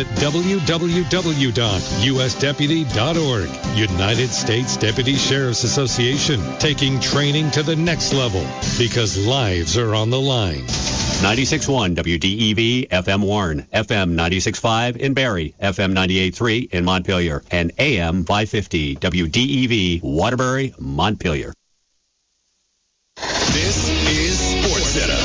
www.usdeputy.org. United States Deputy Sheriff's Association, taking training to the next level because lives are on the line. 96.1 WDEV FM Warren, FM 96.5 in Barrie, FM 98.3 in Montpelier, and AM 550 WDEV Waterbury, Montpelier. This is SportsCenter.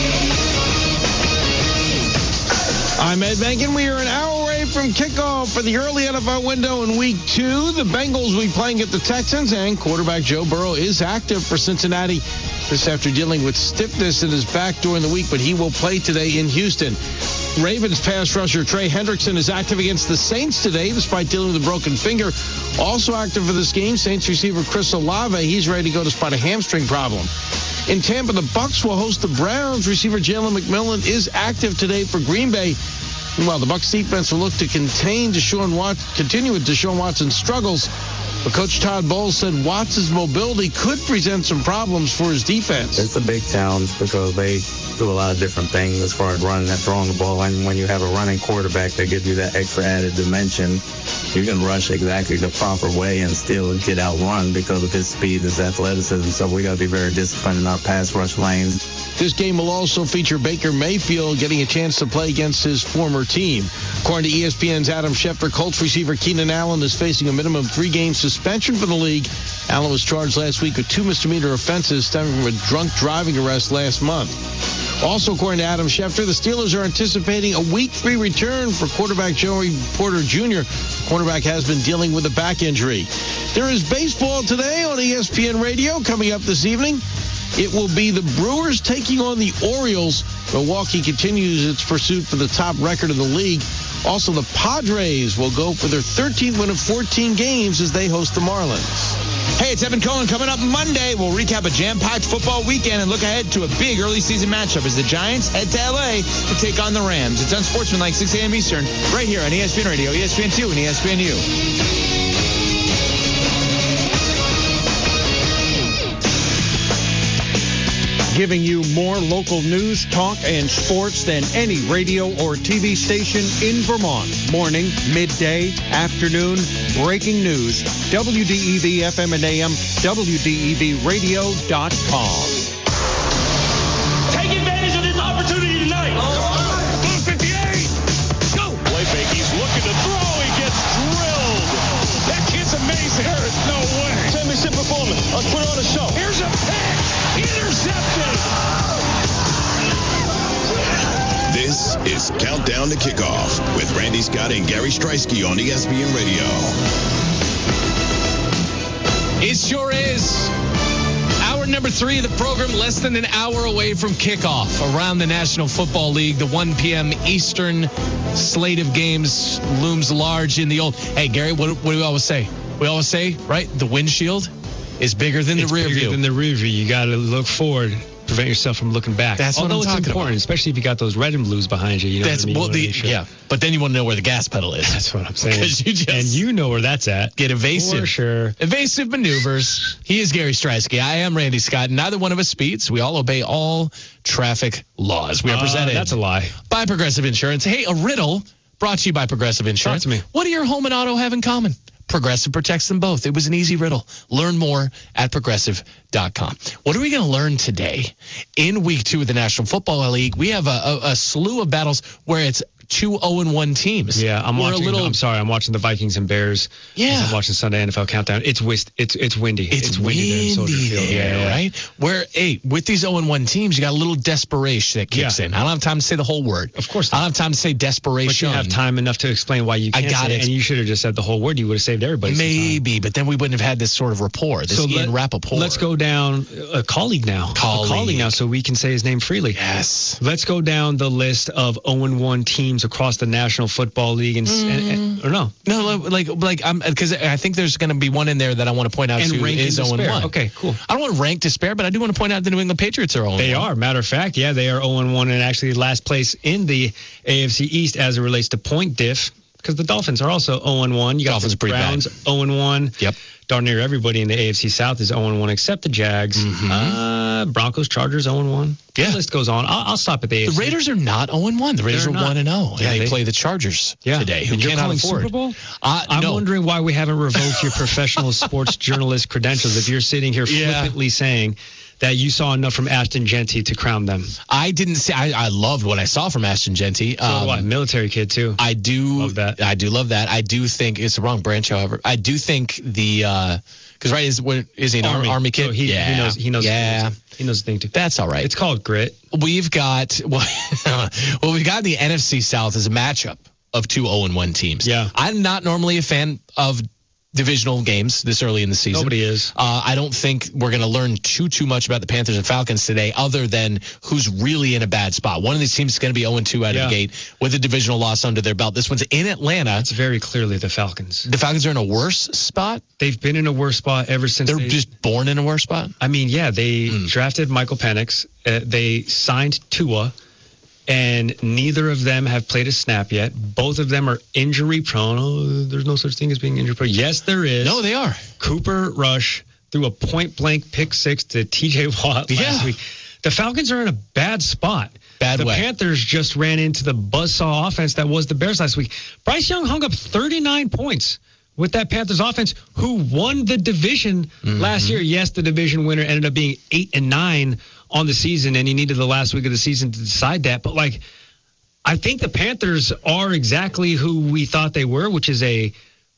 I'm Ed Bankin. We are an hour away from kickoff for the early NFL window in Week 2. The Bengals will be playing at the Texans, and quarterback Joe Burrow is active for Cincinnati. This after dealing with stiffness in his back during the week, but he will play today in Houston. Ravens pass rusher Trey Hendrickson is active against the Saints today, despite dealing with a broken finger. Also active for this game, Saints receiver Chris Olave. He's ready to go despite a hamstring problem. In Tampa, the Bucs will host the Browns. Receiver Jalen McMillan is active today for Green Bay. Meanwhile, the Bucs defense will look to continue with Deshaun Watson's struggles. But Coach Todd Bowles said Watts' mobility could present some problems for his defense. It's a big challenge because they do a lot of different things as far as running and throwing the ball. And when you have a running quarterback that gives you that extra added dimension, you can rush exactly the proper way and still get outrun because of his speed, his athleticism. So we got to be very disciplined in our pass rush lanes. This game will also feature Baker Mayfield getting a chance to play against his former team. According to ESPN's Adam Schefter, Colts receiver Keenan Allen is facing a minimum 3-game suspension for the league. Allen was charged last week with 2 misdemeanor offenses stemming from a drunk driving arrest last month. Also, according to Adam Schefter, the Steelers are anticipating a Week 3 return for quarterback Joey Porter Jr. The quarterback has been dealing with a back injury. There is baseball today on ESPN Radio coming up this evening. it will be the Brewers taking on the Orioles. Milwaukee continues its pursuit for the top record in the league. Also, the Padres will go for their 13th win of 14 games as they host the Marlins. Hey, it's Evan Cohen. Coming up Monday, we'll recap a jam-packed football weekend and look ahead to a big early season matchup as the Giants head to L.A. to take on the Rams. It's Unsportsmanlike, 6 a.m. Eastern, right here on ESPN Radio, ESPN2, and ESPNU. Giving you more local news, talk, and sports than any radio or TV station in Vermont. Morning, midday, afternoon, breaking news. WDEV FM and AM, WDEVradio.com. Take advantage of this opportunity tonight. Blue 58. Go. Play fake. He's looking to throw. He gets drilled. That kid's amazing. There is no way. Championship performance. Let's put on a show. Here's a pick. Intercepted. This is Countdown to Kickoff with Randy Scott and Gary Streisky on ESPN Radio. It sure is. Hour number 3 of the program, less than an hour away from kickoff around the National Football League. The 1 p.m. Eastern slate of games looms large in the old. Hey, Gary, what do we always say? We always say, right, the windshield is bigger than the rear view. It's bigger than the rear view. You got to look forward. Prevent yourself from looking back. That's what I'm talking it's important, about. Especially if you got those red and blues behind you. You know that's what I mean? Yeah, but then you want to know where the gas pedal is. That's what I'm saying. And you know where that's at. Get evasive. For sure. Evasive maneuvers. He is Gary Streisky. I am Randy Scott. Neither one of us speeds. We all obey all traffic laws. We are presented. That's a lie. By Progressive Insurance. Hey, a riddle brought to you by Progressive Insurance. Talk to me. What do your home and auto have in common? Progressive protects them both. It was an easy riddle. Learn more at progressive.com. What are we going to learn today? In week 2 of the National Football League, we have a slew of battles where it's 2 0-1 teams. Yeah, I'm watching the Vikings and Bears. Yeah. I'm watching Sunday NFL Countdown. It's windy. It's windy there in Soldier Field. Yeah, right? Where, hey, with these 0-1 teams, you got a little desperation that kicks in. I don't have time to say the whole word. Of course not. I don't have time to say desperation. But you have time enough to explain why you can't say it. And you should have just said the whole word. You would have saved everybody. Maybe, but then we wouldn't have had this sort of rapport, Ian Rappaport. Let's go down a colleague now. So we can say his name freely. Yes. Let's go down the list of 0-1 teams across the National Football League or no? No, because I think there's going to be one in there that I want to point out and to is 0-1. Okay, cool. I don't want to rank despair, but I do want to point out the New England Patriots are 0-1. They are. Matter of fact, yeah, they are 0-1 and actually last place in the AFC East as it relates to point diff. Because the Dolphins are also 0-1. You got the Browns 0-1. Yep. Darn near everybody in the AFC South is 0-1 except the Jags. Mm-hmm. Broncos, Chargers 0-1. Yeah. The list goes on. I'll stop at the AFC. The Raiders are not 0-1. The Raiders are 1-0. Yeah, they play the Chargers today. Who cannot calling afford Super Bowl? I'm no. wondering why we haven't revoked your professional sports journalist credentials if you're sitting here flippantly saying that you saw enough from Ashton Genty to crown them. I didn't say. I loved what I saw from Ashton Genty. Military kid too. I do love that. I do love that. I do think it's the wrong branch, however. I do think the because is he an Army kid? So he knows. Yeah, he knows the thing too. That's all right. It's called grit. We've got we've got the NFC South as a matchup of 2 0-1 teams. Yeah, I'm not normally a fan of divisional games this early in the season. Nobody is. I don't think we're going to learn too much about the Panthers and Falcons today other than who's really in a bad spot. One of these teams is going to be 0-2 out of the gate with a divisional loss under their belt. This one's in Atlanta. It's very clearly the Falcons. The Falcons are in a worse spot? They've been in a worse spot ever since. They're just born in a worse spot? I mean, yeah, they drafted Michael Penix. They signed Tua. And neither of them have played a snap yet. Both of them are injury prone. Oh, there's no such thing as being injury prone. Yes, there is. No, they are. Cooper Rush threw a point-blank pick 6 to T.J. Watt last week. The Falcons are in a bad spot. The Panthers just ran into the buzzsaw offense that was the Bears last week. Bryce Young hung up 39 points with that Panthers offense, who won the division last year. Yes, the division winner ended up being 8-9 on the season, and he needed the last week of the season to decide that. But, I think the Panthers are exactly who we thought they were, which is a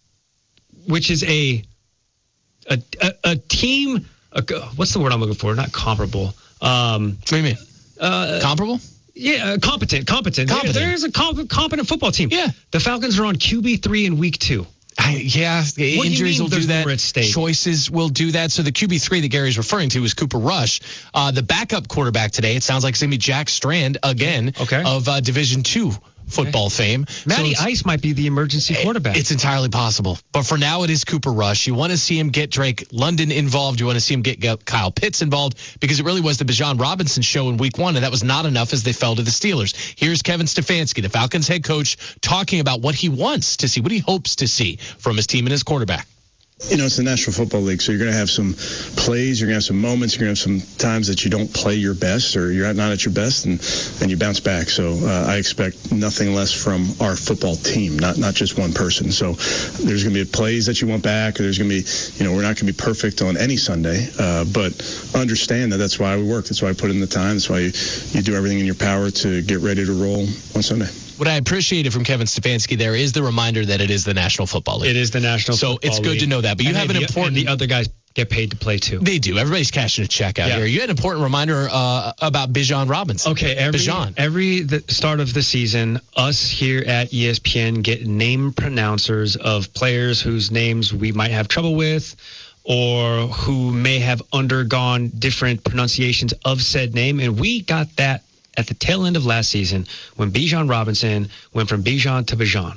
team. What's the word I'm looking for? Not comparable. What do you mean? Comparable? Yeah, competent. There's a competent football team. Yeah. The Falcons are on QB3 in week 2. Injuries will do that. Choices will do that. So the QB3 that Gary's referring to is Cooper Rush. The backup quarterback today, it sounds like it's going to be Jack Strand again of Division II football fame. Matty Ice might be the emergency quarterback. It's entirely possible. But for now, it is Cooper Rush. You want to see him get Drake London involved. You want to see him get Kyle Pitts involved because it really was the Bijan Robinson show in week 1, and that was not enough as they fell to the Steelers. Here's Kevin Stefanski, the Falcons head coach, talking about what he wants to see, what he hopes to see from his team and his quarterback. It's the National Football League, so you're going to have some plays, you're going to have some moments, you're going to have some times that you don't play your best or you're not at your best, and you bounce back. So I expect nothing less from our football team, not just one person. So there's going to be plays that you want back, or there's going to be, we're not going to be perfect on any Sunday, but understand that that's why we work. That's why I put in the time. That's why you do everything in your power to get ready to roll on Sunday. What I appreciated from Kevin Stefanski there is the reminder that it is the National Football League. It is the National Football League. So it's good to know that. But you have an important... And the other guys get paid to play too. They do. Everybody's cashing a check out here. You had an important reminder about Bijan Robinson. Okay, every the start of the season, us here at ESPN get name pronouncers of players whose names we might have trouble with or who may have undergone different pronunciations of said name. And we got that at the tail end of last season when Bijan Robinson went from Bijan to Bijan.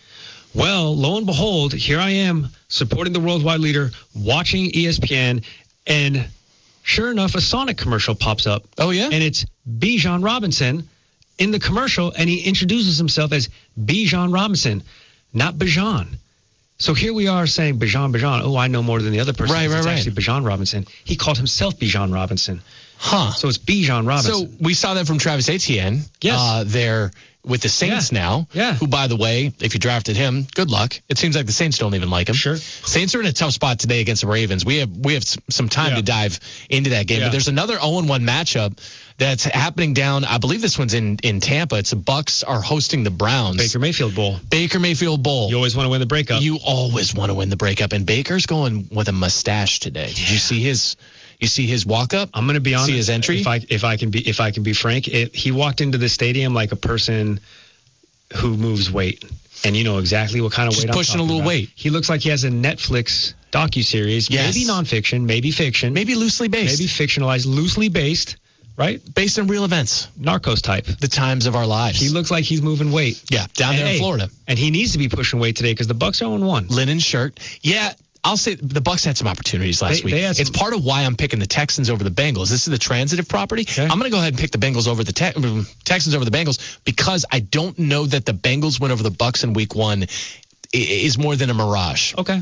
Well, lo and behold, here I am supporting the worldwide leader, watching ESPN, and sure enough, a Sonic commercial pops up. Oh, yeah? And it's Bijan Robinson in the commercial, and he introduces himself as Bijan Robinson, not Bijan. So here we are saying Bijan. Oh, I know more than the other person. Right. Actually Bijan Robinson. He called himself Bijan Robinson. Huh. So it's Bijan Robinson. So we saw that from Travis Etienne. Yes. There with the Saints now. Yeah. Who, by the way, if you drafted him, good luck. It seems like the Saints don't even like him. Sure. Saints are in a tough spot today against the Ravens. We have some time to dive into that game. But there's another 0-1 matchup that's happening down. I believe this one's in Tampa. It's the Bucs are hosting the Browns. Baker Mayfield Bowl. You always want to win the breakup. You always want to win the breakup. And Baker's going with a mustache today. Did you see his? You see his walk up? I'm going to be honest. See his entry? If I can be frank, he walked into the stadium like a person who moves weight, and you know exactly what kind of weight I'm pushing a little about. weight. He looks like he has a Netflix docuseries, maybe nonfiction, maybe fiction, maybe loosely based, maybe fictionalized, loosely based, right? Based on real events, Narcos type, the times of our lives. He looks like he's moving weight. Yeah, down there in Florida, and he needs to be pushing weight today because the Bucs are 0-1. Linen shirt, yeah. I'll say the Bucs had some opportunities last week. It's part of why I'm picking the Texans over the Bengals. This is the transitive property. Okay. I'm going to go ahead and pick the Bengals over the Texans over the Bengals because I don't know that the Bengals win over the Bucs in week 1 is more than a mirage. Okay.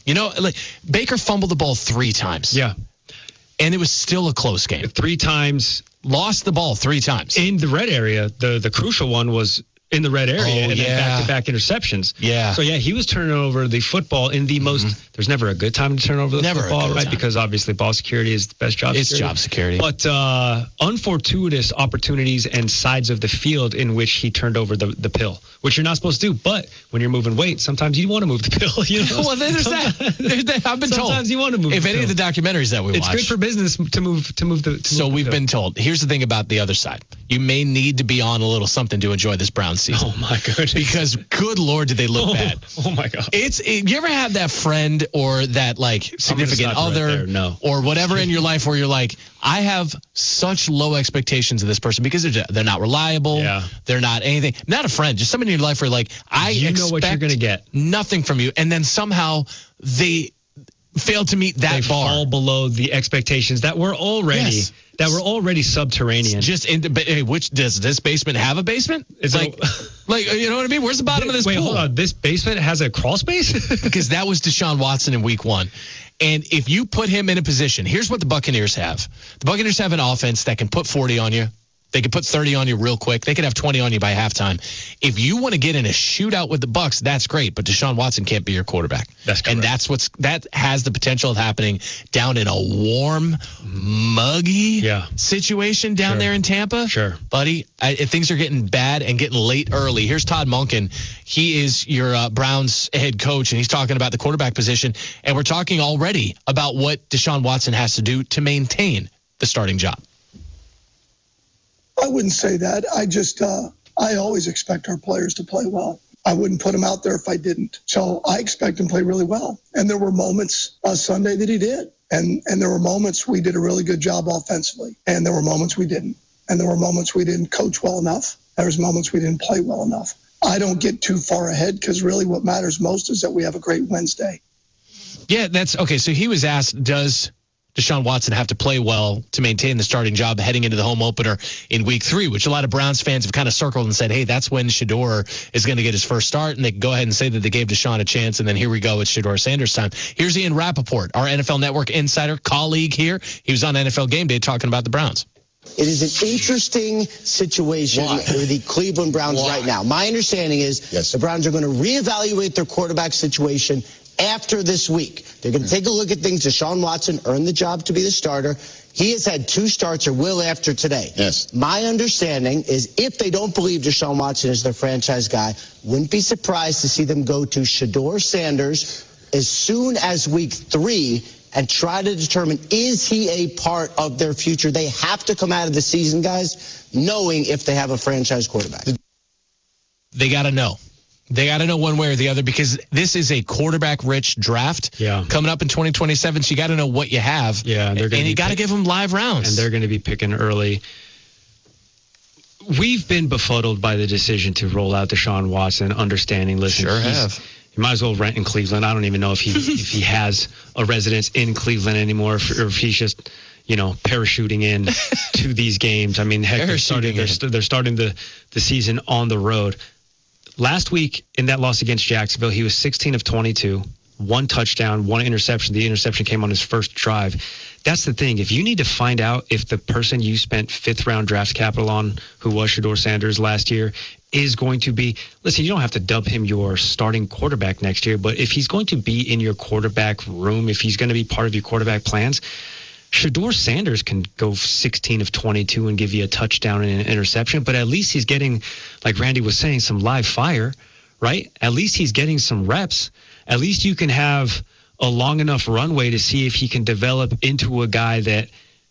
Baker fumbled the ball 3 times. Yeah. And it was still a close game. 3 times. Lost the ball 3 times. In the red area, the crucial one was in the red area and then back-to-back interceptions. Yeah. So, he was turning over the football in the most – there's never a good time to turn over the football, right? Because obviously ball security is the best job security. It's job security. But unfortuitous opportunities and sides of the field in which he turned over the pill, which you're not supposed to do. But when you're moving weight, sometimes you want to move the pill. You know? Well, there's that. I've been told. Sometimes you want to move the pill. If any of the documentaries that we watch. It's good for business to move the So we've been told. Here's the thing about the other side. You may need to be on a little something to enjoy this Browns season. Oh, my goodness. Because good Lord, did they look bad. Oh, my God. You ever have that friend or that, significant other or whatever in your life where you're like, I have such low expectations of this person because they're not reliable. Yeah. They're not anything. Not a friend, just somebody in your life where I expect what you're going to get. Nothing from you. And then somehow they fail to meet that bar. Fall below the expectations that were already subterranean. Which does this basement have a basement? It's you know what I mean? Where's the bottom of this pool? Wait, hold on. This basement has a crawl space? Because that was Deshaun Watson in week 1. And if you put him in a position, here's what the Buccaneers have. The Buccaneers have an offense that can put 40 on you. They could put 30 on you real quick. They could have 20 on you by halftime. If you want to get in a shootout with the Bucs, that's great. But Deshaun Watson can't be your quarterback. That's correct. And that has the potential of happening down in a warm, muggy situation down there in Tampa. Sure. Buddy, things are getting bad and getting late early. Here's Todd Monken. He is your Browns head coach, and he's talking about the quarterback position. And we're talking already about what Deshaun Watson has to do to maintain the starting job. I wouldn't say that. I always expect our players to play well. I wouldn't put him out there if I didn't. So I expect him to play really well. And there were moments Sunday that he did. And there were moments we did a really good job offensively. And there were moments we didn't. And there were moments we didn't coach well enough. There was moments we didn't play well enough. I don't get too far ahead because really what matters most is that we have a great Wednesday. Yeah, that's okay. So he was asked, does Deshaun Watson have to play well to maintain the starting job heading into the home opener in week 3, which a lot of Browns fans have kind of circled and said, hey, that's when Shedeur is going to get his first start. And they can go ahead and say that they gave Deshaun a chance. And then here we go. It's Shedeur Sanders time. Here's Ian Rappaport, our NFL Network insider colleague here. He was on NFL Game Day talking about the Browns. It is an interesting situation for the Cleveland Browns right now. My understanding is the Browns are going to reevaluate their quarterback situation after this week. They're going to take a look at things. Deshaun Watson earned the job to be the starter. He has had 2 starts or will after today. Yes. My understanding is if they don't believe Deshaun Watson is their franchise guy, wouldn't be surprised to see them go to Shedeur Sanders as soon as week 3 and try to determine, is he a part of their future? They have to come out of the season, guys, knowing if they have a franchise quarterback. They got to know. They got to know one way or the other because this is a quarterback-rich draft coming up in 2027. So you got to know what you have. Yeah, and you got to give them live rounds. And they're going to be picking early. We've been befuddled by the decision to roll out Deshaun Watson, understanding, listen, sure have. You might as well rent in Cleveland. I don't even know if he has a residence in Cleveland anymore, or if he's just, parachuting in to these games. I mean, heck, they're starting the season on the road. Last week in that loss against Jacksonville, he was 16 of 22, 1 touchdown, 1 interception. The interception came on his first drive. That's the thing. If you need to find out if the person you spent 5th-round draft capital on, who was Shedeur Sanders last year, is going to be, listen, you don't have to dub him your starting quarterback next year, but if he's going to be in your quarterback room, if he's going to be part of your quarterback plans, Shedeur Sanders can go 16 of 22 and give you a touchdown and an interception, but at least he's getting, like Randy was saying, some live fire, right? At least he's getting some reps. At least you can have a long enough runway to see if he can develop into a guy that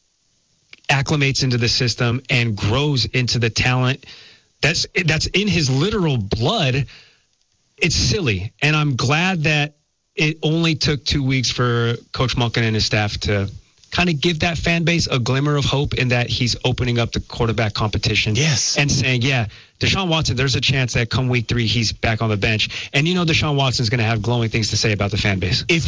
acclimates into the system and grows into the talent that's in his literal blood. It's silly. And I'm glad that it only took 2 weeks for Coach Monken and his staff to kind of give that fan base a glimmer of hope in that he's opening up the quarterback competition. Yes. And saying, Deshaun Watson, there's a chance that come week 3, he's back on the bench. And Deshaun Watson's going to have glowing things to say about the fan base. If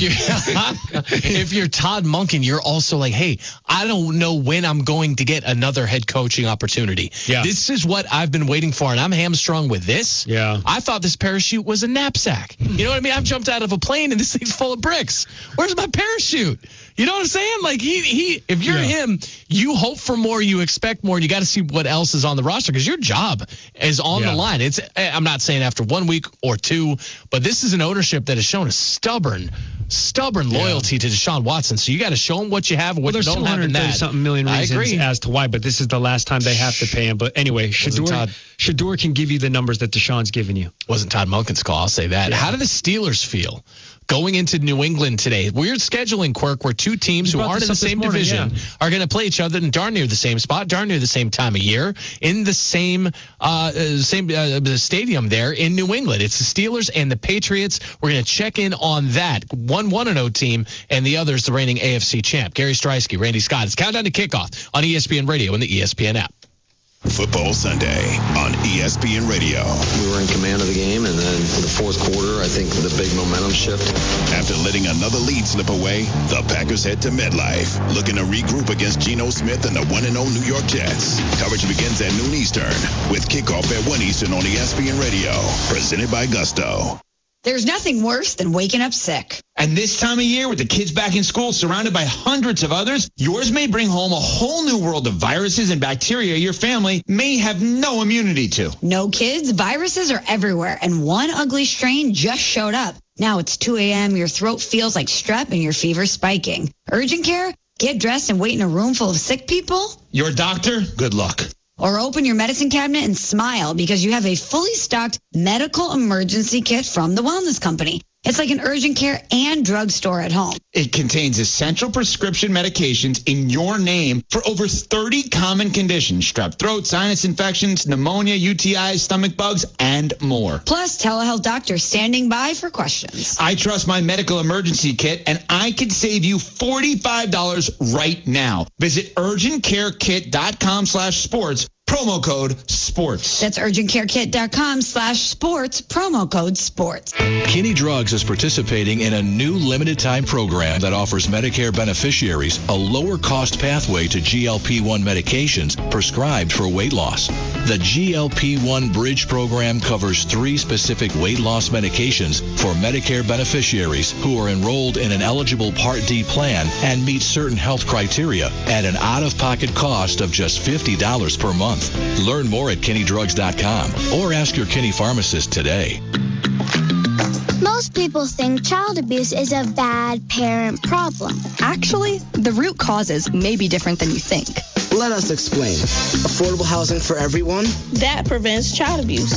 you're Todd Monken, you're also like, hey, I don't know when I'm going to get another head coaching opportunity. Yeah. This is what I've been waiting for, and I'm hamstrung with this. Yeah. I thought this parachute was a knapsack. You know what I mean? I've jumped out of a plane, and this thing's full of bricks. Where's my parachute? You know what I'm saying? Like, if you're him, you hope for more, you expect more, and you got to see what else is on the roster because your job is on the line. I'm not saying after 1 week or 2, but this is an ownership that has shown a stubborn loyalty to Deshaun Watson. So you got to show him what you have and what you don't have in that. Something million reasons as to why, but this is the last time they have to pay him. But anyway, Shedeur can give you the numbers that Deshaun's giving you. Wasn't Todd Monken's call, I'll say that. Yeah. How do the Steelers feel going into New England today? Weird scheduling quirk where 2 teams who aren't in the same division are going to play each other in darn near the same spot, darn near the same time of year, in the same stadium there in New England. It's the Steelers and the Patriots. We're going to check in on that. One 1-0 team, and the other is the reigning AFC champ. Gary Streisky, Randy Scott. It's Countdown to Kickoff on ESPN Radio and the ESPN app. Football Sunday on ESPN Radio. We were in command of the game, and then in the fourth quarter, I think the big momentum shift. After letting another lead slip away, the Packers head to MetLife, looking to regroup against Geno Smith and the 1-0 New York Jets. Coverage begins at noon Eastern, with kickoff at 1 Eastern on ESPN Radio, presented by Gusto. There's nothing worse than waking up sick. And this time of year, with the kids back in school, surrounded by hundreds of others, yours may bring home a whole new world of viruses and bacteria your family may have no immunity to. No kids, viruses are everywhere, and one ugly strain just showed up. Now it's 2 a.m., your throat feels like strep, and your fever's spiking. Urgent care? Get dressed and wait in a room full of sick people? Your doctor? Good luck. Or open your medicine cabinet and smile because you have a fully stocked medical emergency kit from the Wellness Company. It's like an urgent care and drugstore at home. It contains essential prescription medications in your name for over 30 common conditions: strep throat, sinus infections, pneumonia, UTIs, stomach bugs, and more. Plus, telehealth doctors standing by for questions. I trust my medical emergency kit, and I could save you $45 right now. Visit urgentcarekit.com/sports. Promo code SPORTS. That's urgentcarekit.com/sports. Promo code SPORTS. Kinney Drugs is participating in a new limited time program that offers Medicare beneficiaries a lower cost pathway to GLP-1 medications prescribed for weight loss. The GLP-1 Bridge program covers 3 specific weight loss medications for Medicare beneficiaries who are enrolled in an eligible Part D plan and meet certain health criteria at an out-of-pocket cost of just $50 per month. Learn more at KinneyDrugs.com or ask your Kinney pharmacist today. Most people think child abuse is a bad parent problem. Actually, the root causes may be different than you think. Let us explain. Affordable housing for everyone. That prevents child abuse.